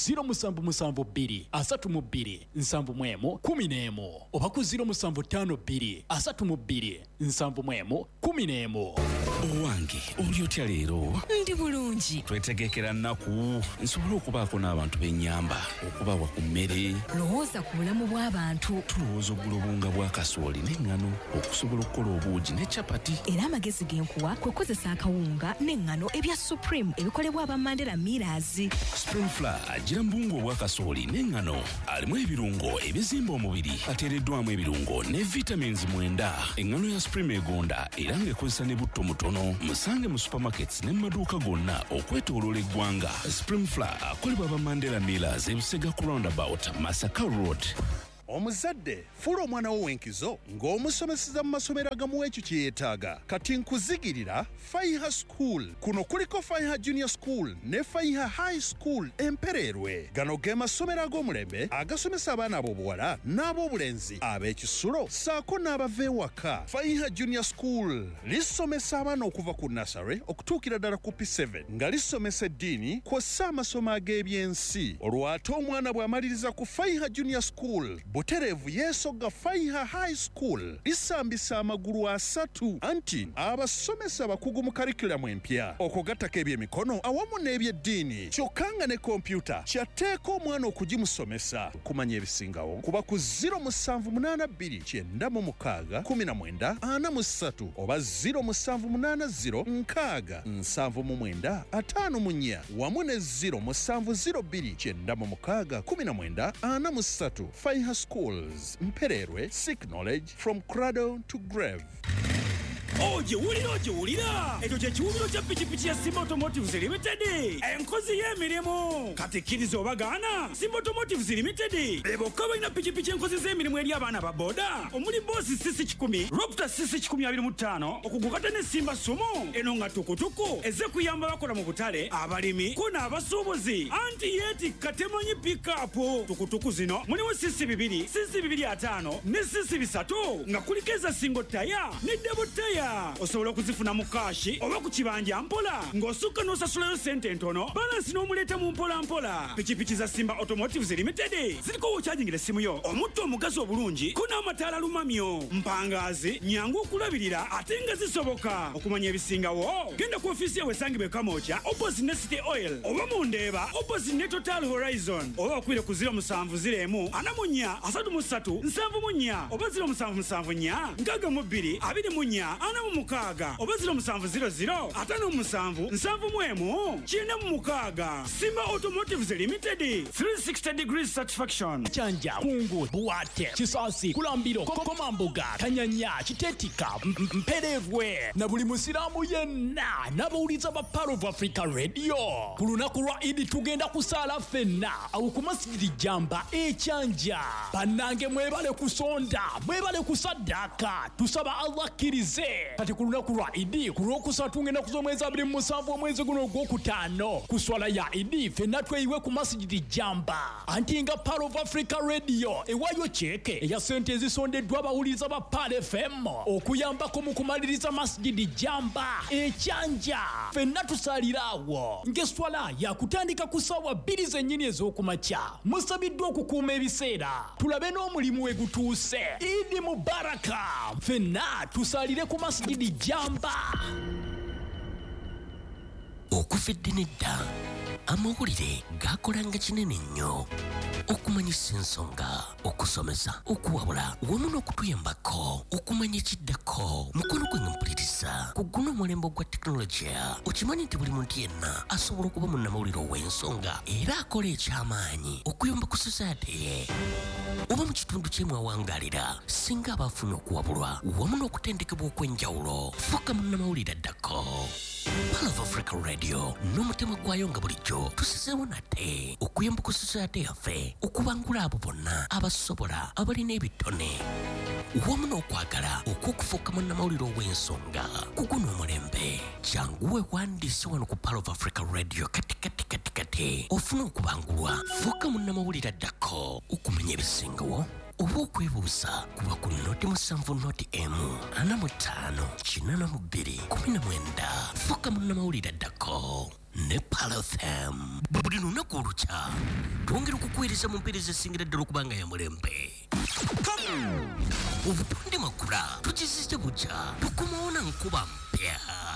ziro musanvu musanvu bbiri asatu mu bbiri nsanvu mu emu kumi n'emu oba ku ziro musanvu ttaano bbiri asatu mu bbiri nsanvu mu emu kumi n'emu. Owange oli otya leero? Ndi bulungi. Twetegekera nnaku nsobole okubaako n'abantu b'ennyamba okubawa ku mmere. Lowooza ku bulamu bw'abantu. Tulowooza oggula obunga bwa kasooli n'eŋŋano okusobola okukola obuugi ne capati. Era amagezi genkuwa kwe kukozesa akawunga n'eŋŋano ebya Supreme ebikolebwa aba Mandela Millers. Supreme Flour gira mu buwunga obwa kasooli n'eŋŋano alimu ebirungo ebizimba omubiri ateereddwamu ebirungo ne vitamins mwenda. Eŋŋano ya Supreme egonda era ng'ekozesa ne butto mutono. Musange mu supermarkets ne mu maduuka gonna okwetooloola eggwanga. Supreme Flour akolebwa aba Mandela Millers e Busega ku roundabout Masaka Road. Omuzadde fuula omwana wo w'enkizo ng'omusomeseza mu masomero agamuwa ekyo kye yeetaaga. Kati nkuzigirira Faiha School. Kuno kuliko Faiha Junior School ne Faiha High School Empererwe. Gano ge masomero ag'omulembe agasomesa abaana ab'obuwala n'ab'obulenzi ab'ekisulo ssaako n'abava ewaka. Faiha Junior School lisomesa abaana okuva ku nursery okutuukira ddala ku P seven nga lisomesa eddiini kw'ossa amasomo ag'ebyensi. Olwo ate omwana bw'amaliriza ku Faiha Junior School Buterevu yeesogga Faiha High School lisambisa amagulu asatu anti abasomesa abakugu mu karikulamu empya okugattako ebyemikono awamu n'ebyeddiini kyokka nga ne kompyuta kyatteeka omwana okugimusomesa. Kumanya ebisingawo kuba ku ziro musanvu munaana bbiri kyenda mu mukaaga kumi na mwenda ana mu ssatu oba ziro musanvu munaana ziro nkaaga nsanvu mu mwenda ataano mu nnya wamu ne ziro musanvu ziro bbiri kyenda mu mukaaga kumi na mwenda ana mu ssatu. Faiha Schools, Mpererwe, seek knowledge from cradle to grave. Oje wulira oje wulira ekyo kye kiwumiro kya pikipiki ya Simba Automotives Limited enkozi y'emirimu kati kkiriza obagaana. Simba Automotives Limited bebokka balina pikipiki enkozi z'emirimu eri abaana ba boda omuli boosi sisi kikumi Raptor sisi kikumi abiri mu ttaano okugukata ne Simba Sumo eno nga tukutuku eze kuyamba bakola mu butale abalimi ko n'abasuubuzi anti yeetikka temanyi pikapu tukutuku zino mulimu sisi bibiri sisi bibiri ataano ne sisi bisatu nga kuliko eza single taya ne double taya. Osobola okuzifuna mu kashi oba ku kibanja mpola ng'osukka n'osasulayo sente ntono balansi n'omuleeta mu mpola mpola. Pikipiki za Simba Automotives Limited ziriko wokyajingira essimu yo omutto omugazi obulungi ko n'amataala lumamyo mpangaazi nyangu okulabirira ate nga zisoboka. Okumanya ebisingawo genda ku ofiisi yawe esangibwa e Kamwokya opposite ne City Oil oba mu Ndeeba opposite ne Total Horizon oba okwire ku ziro musanvu ziro emu ana mu nnya asatu mu ssatu nsanvu mu nnya oba ziro musanvu musanvu nnya nkaaga mu bbiri abiri mu nnya ana mu mukaaga oba ziro musanvu ziro ziro ataano mu musanvu nsanvu mu emu kyenda mu mukaaga. Simba Automotives Limited three sixty degrees satisfaction. Chanja, Kungu, Buate, Kisasi, Kulambiro, Kokomambuga, Kanyanya, Chitetika, Mperevwe, na buli musiramu yenna n'abawuliza ba Power of Africa Radio. Ku lunaku lwa Idi tugenda kusaala ffenna awo ku masjidi Jamba e Chanja. Bannange mwebale kusonda, mwebale kusaddaaka. Tusaba Allah akkirize. Kati ku lunaku lwa Idi ku lwokusatu tugenda kuzomweza abiri mu musanvu omwezi guno ogwokutaano ku swala ya Idi ffenna tweyiwe ku masjidi Jamba. Anti nga Power of Africa Radio ewayo kyeke eya sente ezisondeddwa abawuliza ba Pal F M okuyambako mu kumaliriza masjidi Jamba ekyanja. Ffenna tusaliraawo ng'eswala yakutandika ku ssaawa bbiri zennyini ez'okumakya. Musabiddwa okukuuma ebiseera tulabe n'omulimu we gutuuse. Idi Mubaraka. Ffenna tusalire ku masjidi Jamba. Okufedde nedda amawulire gakolanga kinene nnyo okumanyisa ensonga okusomesa okuwabula wamu n'okutuyambako okumanya ekiddako mukono gwe nga mpuliriza ku guno omulembe gwa tekinologiya. Okimanyi nti buli muntu yenna asobola okuba munnamawulire ow'ensonga era akola ekyamaanyi okuyamba ku society ye oba mu kitundu kyemwawangaalira singa abaafuna okuwabulwa wamu n'okutendekebwa okw'enjawulo fuuka munnamawulire addako. Power of Africa Radio n'omutima gwayo nga bulijjo tusizeewo nate okuyamba ku society yaffe okubangula abo bonna abasobola abalina ebitone wamu n'okwagala okw'okufuuka munnamawulire ow'ensonga ku guno omulembe. Janguwe wandiise wano ku Power of Africa Radio kati kati kati kati ofuna okubangulwa fuuka munnamawulire addako okumanya ebisingawo oba okwebuuza kuba ku noti musanvu noti emu ana mu ttaano kinana mu bbiri kumi na mwenda fuka munnamawulire addako ne Pal F M buli lunaku olukya twongera okukuweereza mu mpeereza esingira ddala okubanga ya mulembe obutonde makula tukizizza bukya tukomawo na nkuba mpya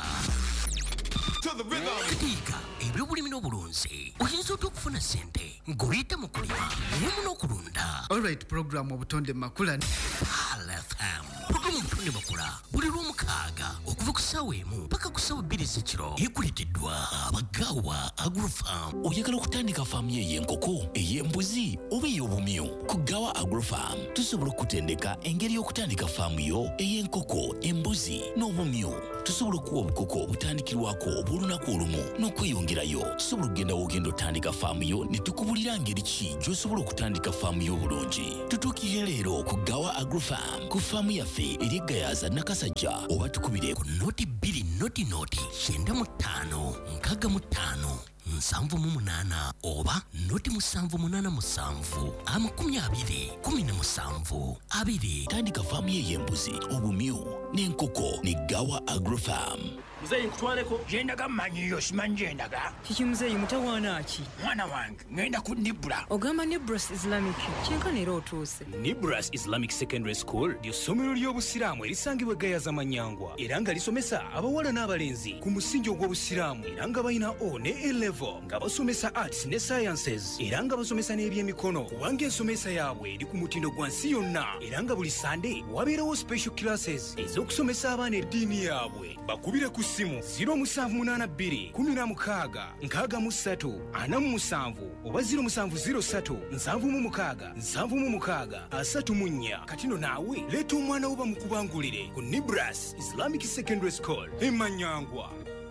katiika ebyobulimi n'obulunzi oyinza otya okufuna ssente ng'oyita mu kulima wamu n'okulunda olright program obutonde makula Pal F M programu obutonde makula buli lw'omukaaga okuva ku ssaawa emu paka ku ssaawa bbiri z'ekiro ekuleeteddwa abagaawa Agrofarm. Oyagala okutandika faamu ye ey'enkoko ey'embuzi oba ey'obumyu ku Gawa Agrofarm tusobola okutendeka engeri y'okutandika faamu yo ey'enkoko embuzi n'obumyu. Tusobola okuwa obukoko obutandikirwako obw'olunaku olumu n'okweyongerayo. Tusobola okugenda w'ogenda otandika faamu yo ne tukubulira ngeri ki gy'osobola okutandika faamu yo obulungi. Tutuukire leero ku Gawa Agrofarm ku faamu yaffe eri Gayaza Nakasajja oba tukubire ku noti bbiri noti noti kyenda mu ttaano nkaaga mu ttaano nsanvu mu munaana oba noti musanvu munaana musanvu amakumi abiri kumi na musanvu abiri. Tandika faamu ye y'embuzi obumyu n'enkoko ne Gawa Agrofarm. Muzeyi nkutwaleko gyendaga mmanyiyo simanyi gyendaga. Kiki muzeyi mutawaana ki? Mwana wange ngenda ku Nibra. Ogamba Nibras Islamic kyenkana era otuuse. Nibras Islamic Secondary School ly'essomero ly'obusiraamu erisangibwa Gayaza Manyangwa era nga lisomesa abawala n'abalenzi ku musingi ogw'obusiraamu era nga balina O ne A level nga basomesa arts ne sciences era nga basomesa n'ebyemikono kubanga ensomesa yaabwe eri ku mutindo gwa nsi yonna era nga buli Sunday wabeerawo special classes ez'okusomesa abaana eddiini yaabwe. Bakubire ku simu zero musanvu munaana bbiri kumi na mukaaga nkaaga mu ssatu ana mu musanvu oba zero musanvu zero ssatu nsanvu mu mukaaga nsanvu mu mukaaga asatu mu nnya. Katino naawe leeta omwana wo bamukubangulire ku Nibras Islamic Secondary School e Manyangwa.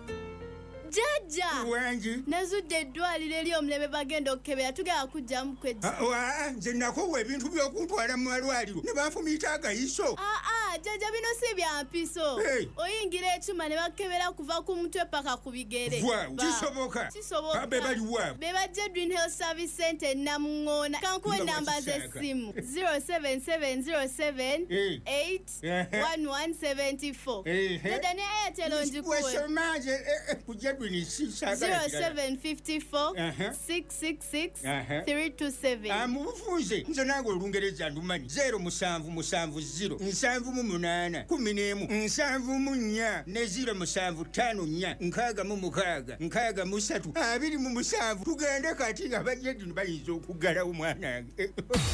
Jaja wangi nazudde eddwaliro eri omulebe bagenda okukebera tugenda kujjamu kwejja. Wa nze nakowa ebintu by'okuntwala mu malwaliro ne banfumiita agayiso. Aa jaja bino si bya mpiso. Oyingira ekyuma ne bakebera kuva ku mutwe paka ku bigere. Kisoboka. Kisoboka. Be bali wa. Be bajja Dream Health Service Center Namungoona. Kankuwe namba z'essimu zero seven seven zero seven eight one one seven four. Jaja ne Airtel onjikuwe. Wesomaje kujja zero seven five four six six six three two seven. Amubufunze nze nange olungereza ndumanyi zero musanvu musanvu zero nsanvu mu munaana kumi n'emu nsanvu mu nnya ne zero musanvu ttaano nnya nkaaga mu mukaaga nkaaga mu ssatu abiri mu musanvu. Tugende kati abajjedini bayinza okuggalawo mwanange.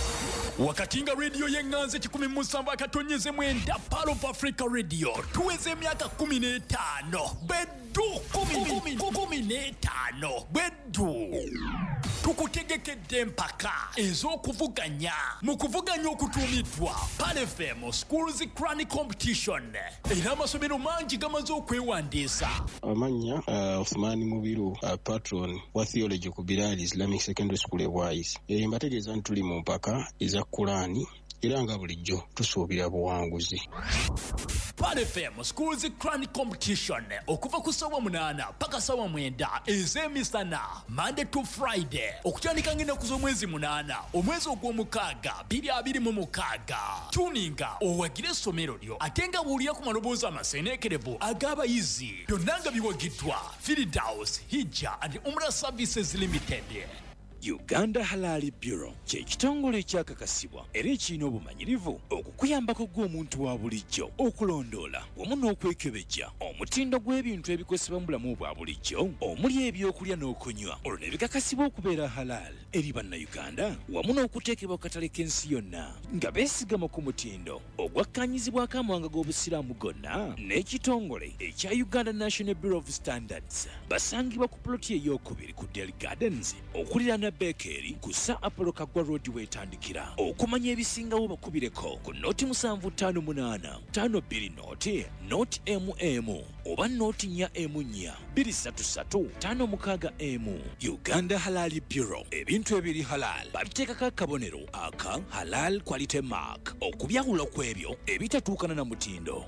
Wakati nga radio y'enganze kikumi mu musanvu akatonyeze mwenda Pal of Africa Radio tuweze emyaka kumi n'etaano beddu kumi kumi n'etaano beddu tukutegekedde empaka ez'okuvuganya mu kuvuganya okutuumiddwa Pal F M Schools Crown Competition era amasomero mangi gamaze okwewandiisa. Amanya uh, Othmani Mubiru uh, patron wa theology ku Bilal Islamic Secondary School e Wise. E, mbategeeza nti tuli mu mpaka eza Kurani era nga bulijjo tusuubira buwanguzi. Pal F M Schools Crown Competition okuva ku ssaawa munaana paka ssaawa mwenda ez'emisana Monday to Friday okutandika ng'ennaku z'omwezi munaana omwezi ogw'omukaaga bbiri abiri mu mukaaga. Tuninga owagire essomero lyo ate nga buulira ku maloboozi amaseeneekerevu ag'abayizi byonna nga biwagiddwa Firdaus Hijja and Umrah Services Limited. Uganda Halal Bureau kye kitongole ekyakakasibwa era ekirina obumanyirivu okukuyambako gw'omuntu wa bulijjo okulondoola wamu n'okwekebejja omutindo gw'ebintu ebikozesebwa mu bulamu bwa bulijjo omuli ebyokulya n'okunywa olwo ne bikakasibwa okubeera halal eri bannayuganda wamu n'okuteekebwa ku katale k'ensi yonna nga beesigama ku mutindo ogwakkaanyizibwako amawanga g'obusiraamu gonna n'ekitongole ekya Uganda National Bureau of Standards. Basangibwa ku ploti ey'okubiri ku Dell Gardens okuliraana Bakery ku Sir Apollo Kagwa Road wetandikira. Okumanya ebisingawo bakubireko ku noti musanvu ttaano munaana ttaano bbiri noti noti M M oba noti nnya M nnya bbiri ssatu ssatu ttaano mukaaga M. Uganda Halal Bureau ebintu ebiri halal babiteekako akabonero aka halal quality mark okubyawula kw'ebyo ebitatuukana na mutindo.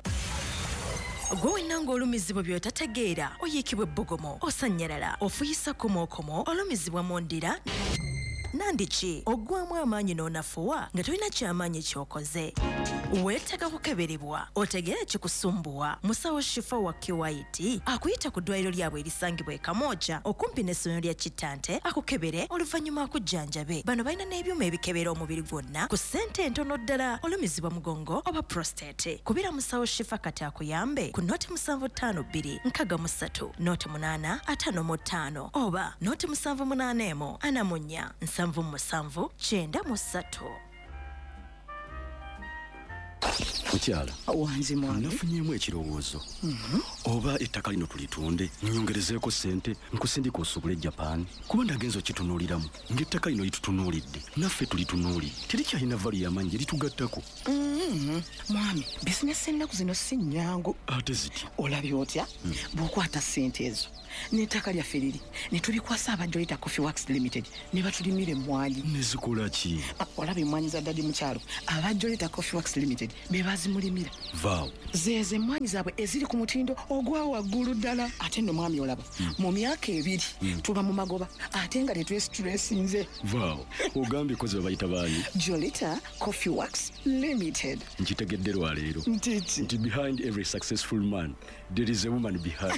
Gwe wenna ng'olumizibwa by'otategeera oyiikibwa ebbugumu osanyalala ofuyisa komokomo olumizibwa mu ndira nandiki ogwamu amaanyi n'onafuwa nga tolina kyamaanyi ky'okoze weetaaga kukeberebwa otegeera kikusumbuwa musawo shifa wa kiwaiti akuyita ku ddwaliro lyabwe erisangibwa e Kamooja okumpi n'essomero lya Kitante akukebere oluvannyuma akujjanjabe bano balina n'ebyuma ebikebera omubiri gwonna ku ssente entono ddala olumizibwa mugongo oba prostate kubira musawo shifa kati akuyambe ku noti musanvu ttaano bbiri nkaga mu ssatu noti munaana ataano mu ttaano oba noti musanvu munaana emu ana mu nnya nsanvu mu musanvu kyenda mu ssatu. Mukyala wanzi mwami nafunyemu ekirowoozo oba ettaka lino tulitunde nyongerezeeko ssente nkusindika osubule Japan kuba ndagenza okitunuuliramu ng'ettaka lino litutunuulidde naffe tulitunuulidde terikyalina valu y'amaanyi gye litugattako. mwami bizinesi ennaku zino si nnyangu ate ziti olabye otya bw'okwata ssente ezo n'ettaka lyaffe liri ne tulikwasa abajolita Coffee Works Limited ne batulimira emmwanyi. nezikola ki? olabye emmwanyi za ddadi mukyalo abajolita Coffee Works Limited be bazimulimira vaawo zeeze emmwanyi zaabwe eziri ku mutindo ogwa waggulu ddala ate nno mwami olaba mu myaka ebiri tuba mu magoba ate nga tetwesitulesinze. vaawo ogambye kozi babayita baani? Jolita Coffee Works Limited. nkitegedde lwaleero ntiki nti behind every successful man there is a woman behind.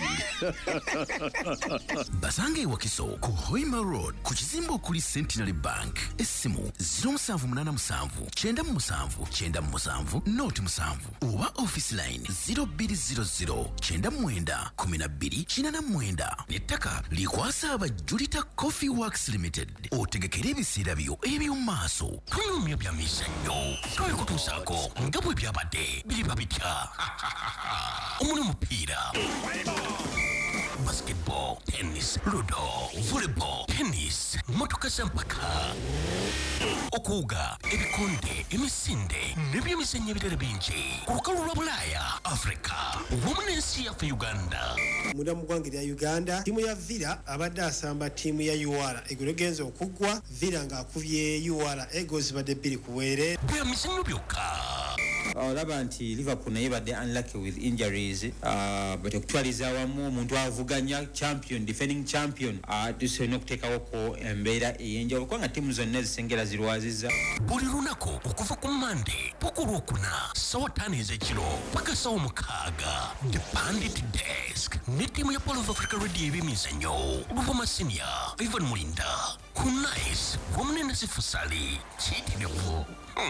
Basanga e Wakiso ku Hoima Road ku kizimbo kuli Centenary Bank essimu zero seven eight seven kyenda musanvu kyenda musanvu noti musanvu oba office line zero two zero zero kyenda mwenda kumi na bbiri kinana mwenda nettaka likwasa abajulita Coffee Works Limited otegekera ebiseera byo eby'omumaaso tunyumya bya mizannyo twekutuusaako nga bwe byabadde biriba bitya omuli mupiira basketball, tennis, ludo, volleyball, tennis, motoka zampaka okuuga ebikonde emisinde n'ebyemizannyo ebirala bingi ku lukalu lwa Bulaaya Africa wamu n'ensi yaffe Uganda. Munda mu ggwanga lya Uganda tiimu ya Villa abadde asamba ttiimu ya U R Eagles egenze okuggwa Villa ng'akubye U R Eagles badde bbiri ku bwere byemizannyo byokka. olaba nti Liverpool naye badde unlucky with injuries uh, but okutwaliza awamu omuntu avuganya champion defending champion uh, tusobola okuteekawo ko embeera ey'enjawulo kubanga ttiimu zonna ezisengera zirwaziza buli lunaku okuva ku Monday paka olwokuna ssaawa ttaano ez'ekiro paka ssaawa mukaaga the Bandit Desk ne ttiimu ya Polo of Africa Radio ebyemizannyo Luvuma Senior Ivan Mulinda ku Nice wamu ne Nasifu Sali kiyitirivu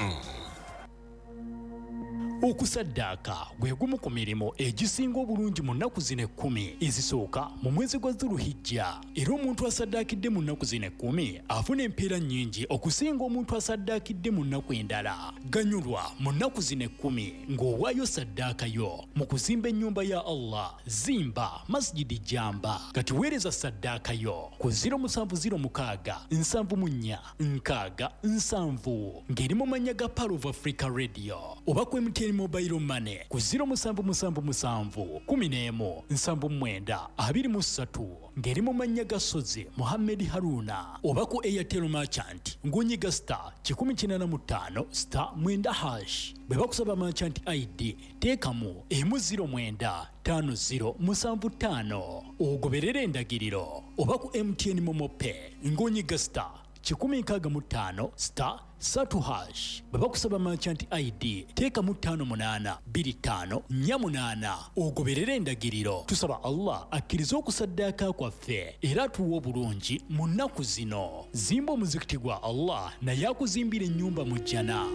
okusaddaaka gwe gumu ku mirimu egisinga obulungi mu nnaku zino ekkumi ezisooka mu mwezi gwa Dhuluhijja era omuntu asaddaakidde mu nnaku zino ekkumi afuna empeera nnyingi okusinga omuntu asaddaakidde mu nnaku endala. Ganyulwa mu nnaku zino ekkumi ng'owaayo saddaakayo mu kuzimba ennyumba ya Allah zimba masjidi Jamba kati weereza saddaakayo ku zero musanvu zero mukaaga nsanvu mu nnya nkaaga nsanvu ng'eri mu mannya ga Palo of Africa Radio oba ku M T N Mobile Money ku zero musanvu musanvu musanvu kumi n'emu nsanvu mwenda abiri mu ssatu ng'eri mu mannya ga Sozi Mohammed Haruna oba ku Airtel Merchant ng'onyiga star kikumi kinana mu ttaano star mwenda hash bwe bakusaba merchant I D teekamu emu ziro mwenda tano ziro musanvu ttaano ogoberera endagiriro oba ku M T N Momo Pay ng'onyiga star kikumi nkaaga mu ttaano star satu hash bwe bakusaba merchant I D teekamu ttaano munaana bbiri ttaano nnya munaana ogoberera endagiriro. Tusaba Allah akkirize okusaddaaka kwaffe era atuwa obulungi mu nnaku zino. Zimba omuzikiti gwa Allah naye akuzimbira ennyumba mu jjana.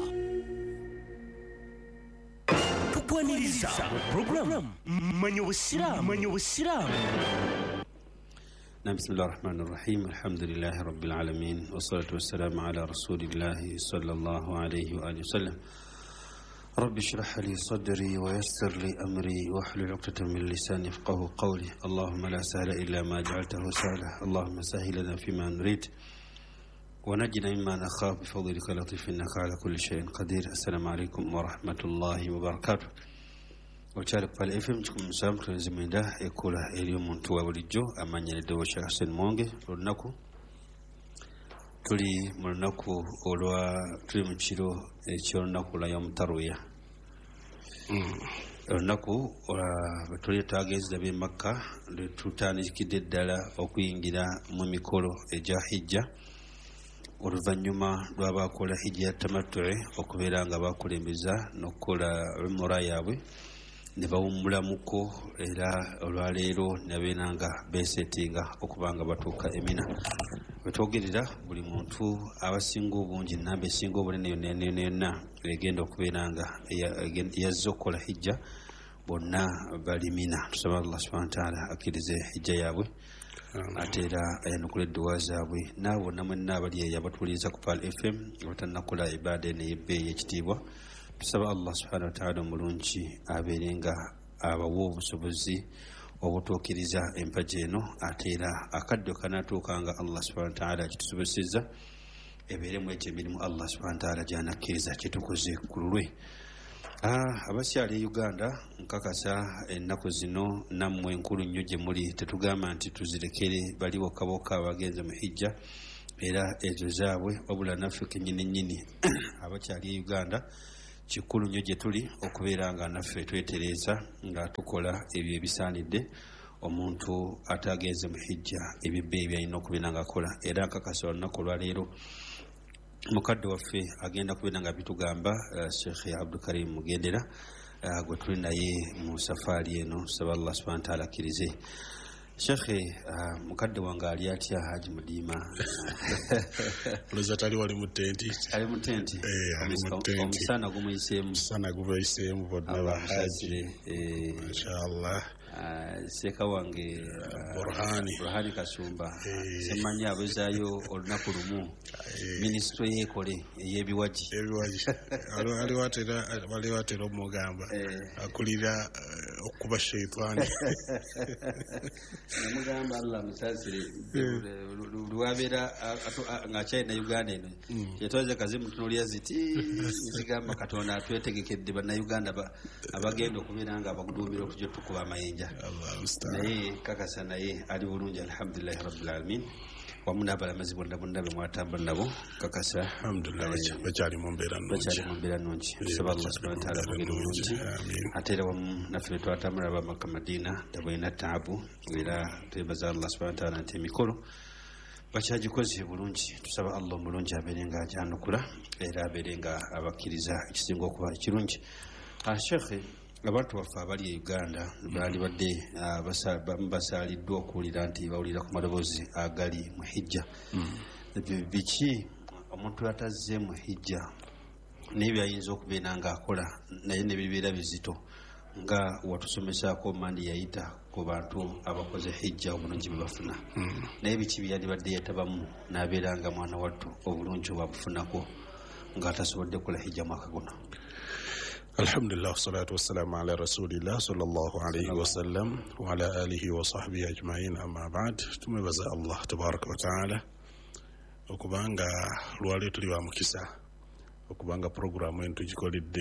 Tukwaniriza programu Manya Obusiraamu Manya Obusiraamu. بسم الله الرحمن الرحيم الحمد لله رب العالمين والصلاة والسلام على رسول الله صلى الله عليه وآله وسلم رب اشرح لي صدري ويسر لي أمري واحلل عقدة من لساني يفقهوا قولي اللهم لا سهل إلا ما جعلته سهلا اللهم سهل لنا فيما نريد ونجنا مما نخاف بفضلك لطيف إنك على كل شيء قدير. السلام عليكم ورحمة الله وبركاته. Ochari pale F M chikumu msamu tunazimenda ekula eliyo muntu wa bulijjo amanyere wa Sheikh Hassan Mwonge lunaku tuli mu lunaku olwa tuli mu kiro eky'olunaku lwa Yom Tarwiya. Olunaku batuli twagezza b'e Makka tutandikidde ddala okuyingira mu mikolo egya Hijja oluvannyuma lw'abakola hijja ya tamattu'i okubeera nga bakulembeza n'okukola umura yaabwe ne bawummulamuko era olwaleero ne babeera nga beeseetinga okuba nga batuuka emina. Wetwogerera buli muntu abasinga obungi namba esinga obunene yonna yonna egenda okubeera nga yazze okukola hijja bonna bali mina. Tusaba Allah subhanahu wa ta'ala akkirize hijja yaabwe ate era ayanukula edduwa zaabwe naabo bonna mwenna abali eyo abatuwuliriza ku Pal F M abatannakola ibaada eno ey'ebbeeyi ekitiibwa. Tusaba Allah subhanahu wa ta'ala omulungi abeere nga abawa obusobozi obutuukiriza empagi eno ate era akaddo kanaatuuka nga Allah subhanahu wa ta'ala kitusobozesezza ebeeremu egyo emirimu Allah subhanahu wa ta'ala gy'anakkiriza kitukoze ku lulwe. Abakyali e Uganda nkakasa ennaku zino nammwe enkulu nnyo gye muli tetugamba nti tuzirekere bali bokka bokka abagenze mu hijja era ezo zaabwe wabula naffe kennyini nnyini abakyali e Uganda kikulu nnyo gye tuli okubeera nga naffe twetereeza nga tukola ebyo ebisaanidde omuntu atagenze mu hijja ebibbe byalina okubeera nga akola. Era nkakasa olunaku olwaleero mukadde waffe agenda kubeera nga bitugamba Sheikh Abdul Karim Mugendera gwe tuli naye mu safaari eno. Saba Allah subhanahu wa ta'ala akkirize. Sheikh mukadde wange ali atya Haji Mudiima? Loza tali wali mu tenti. Ali mu tenti. Eh, ali mu tenti. Omusana gumuyiseemu. Omusana gumuyiseemu bonna ba Haji. Eh, mashallah. Seeka wange Burhani Burhani Kasumba simanyi abezaayo olunaku lumu minisitule yeekole ey'ebiwaji ebiwaji wali watera omugamba akulira okuba sheitaani namugamba Allah musasire lwabeera ng'akyalina Uganda eno yetwaze kazimu tunuulya ziti zigamba Katonda atwetegekedde bannayuganda abagenda okubeera nga abaguduumira okujja tukuba amayinja naye kakasa naye ali bulungi alhamdulillahi rabbil alamin wamu n'abalamazi bonna bonna be mwatamba nabo kakasa bakyali mu mbeera nnungi. Tusaba Allah subhanahu wa ta'ala bagenda bulungi ate era wamu naffe be twatambula bamaka Madina tabalina taabu era twebaza Allah subhanahu wa ta'ala nti emikolo bakyagikoze bulungi. Tusaba Allah omulungi abeere nga agyanukula era abeere nga abakkiriza ekisinga okuba ekirungi. Sheikh abantu baffe abali e Uganda baali badde basaaliddwa okuwulira nti bawulira ku maloboozi agali mu hijja. Biki omuntu atazze mu hijja naye byayinza okubeera ng'akola naye ne bibeera bizito nga watusomesaako mandi yayita ku bantu abakoze hijja obulungi bwe bafuna naye biki byandibadde yetabamu n'abeera nga mwana wattu obulungi obwabufunako ng'atasobodde kukola hijja mwaka guno? Alhamdulillah wassalatu wassalamu ala rasulillah sallallahu alayhi wa sallam wa ala alihi wa sahbihi ajma'in amma ba'd. Tumwebaza Allah tabaraka wa ta'ala okubanga lwaleero tuli wa mukisa okubanga programu eno tugikoledde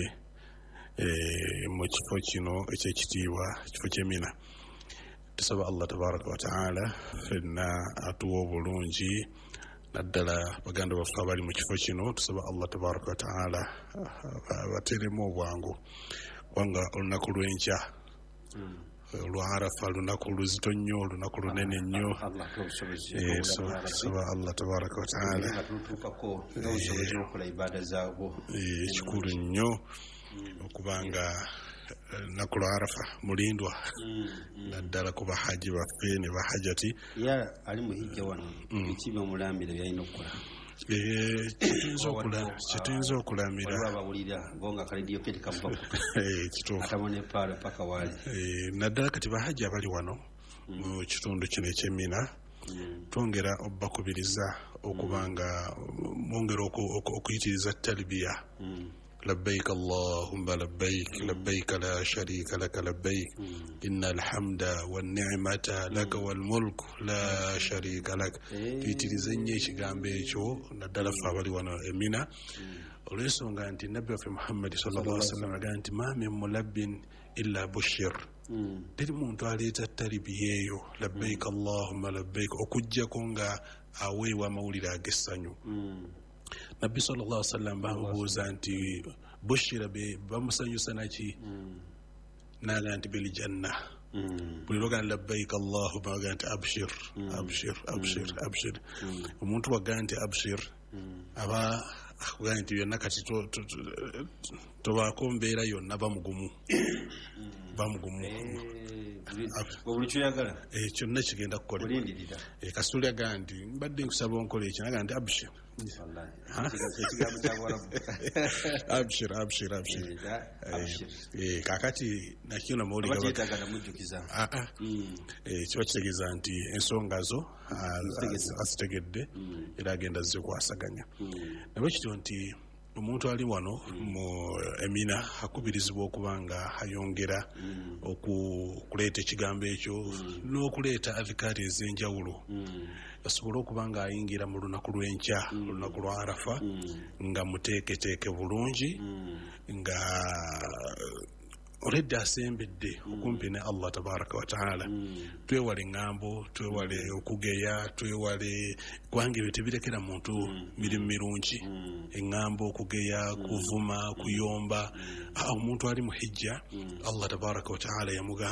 mu kifo kino ekyekitiibwa kifo ky'Emina. Tusaba Allah tabaraka wa ta'ala fenna atuwa obulungi naddala baganda baffe abali mu kifo kino. Tusaba Allah tabaraka wa ta'ala bateremu obwangu kubanga olunaku lw'enkya olwa Arafa lunaku luzito nnyo olunaku lunene nnyo. Tusaba Allah tabaraka wa ta'ala ekikulu nnyo okubanga lunaku lwa Arafa mulindwa naddala ku bahaji baffe ne bahajati ali mu hijja wano biki by'omulambira byalina okukola? Kituyinza okulamira naddala kati bahaji abali wano mu kitundu kino eky'Emina twongera obbakubiriza okubanga mwongera okuyitiriza talbiya لبيك اللهم لبيك لبيك لا شريك لك لبيك إن الحمد والنعمة لك والملك لا شريك لك tuyitirizanye ekigambo ekyo naddala ffe abali wano Emina olw'ensonga nti nabbi waffe Muhammad sallallahu alaihi wasallam agamba nti ma min mulabbin illa bushir teri muntu aleeta talibiya eyo labbaik allahumma labbaik okuggyako nga aweebwa amawulire ag'essanyu. Nabbi sallallahu alaihi wasallam bamubuuza nti bushira be bamusanyusa naki naga nti bil janna buli lwoga labbaik allahumma waga nti abshir abshir abshir abshir omuntu waga nti abshir aba akuganya nti byonna kati tobaako mbeera yonna bamugumu bamugumu buli kyoyagala kyonna kigenda kukolebwa kasituli agamba nti mbadde nkusaba onkola ekyo naga nti abshir abshir abshir abshir kakati nakiona mawulikiba kitegeeza nti ensonga zo azitegedde era agenda zikwasaganya nabwe kityo nti omuntu ali wano mu Emina akubirizibwa okuba nga ayongera okuleeta ekigambo ekyo n'okuleeta adhikaari ez'enjawulo asobole okuba nga ayingira mu lunaku lw'enkya olunaku lwa Arafa nga muteeketeeke bulungi nga oledde asembedde okumpi ne Allah tabaraka wa taala twewale ŋŋambo twewale okugeya twewale kubanga ebyo tebirekera muntu mirimu mirungi eŋŋambo okugeya kuvuma kuyomba omuntu ali mu hijja Allah tabaraka wa taala yamugamba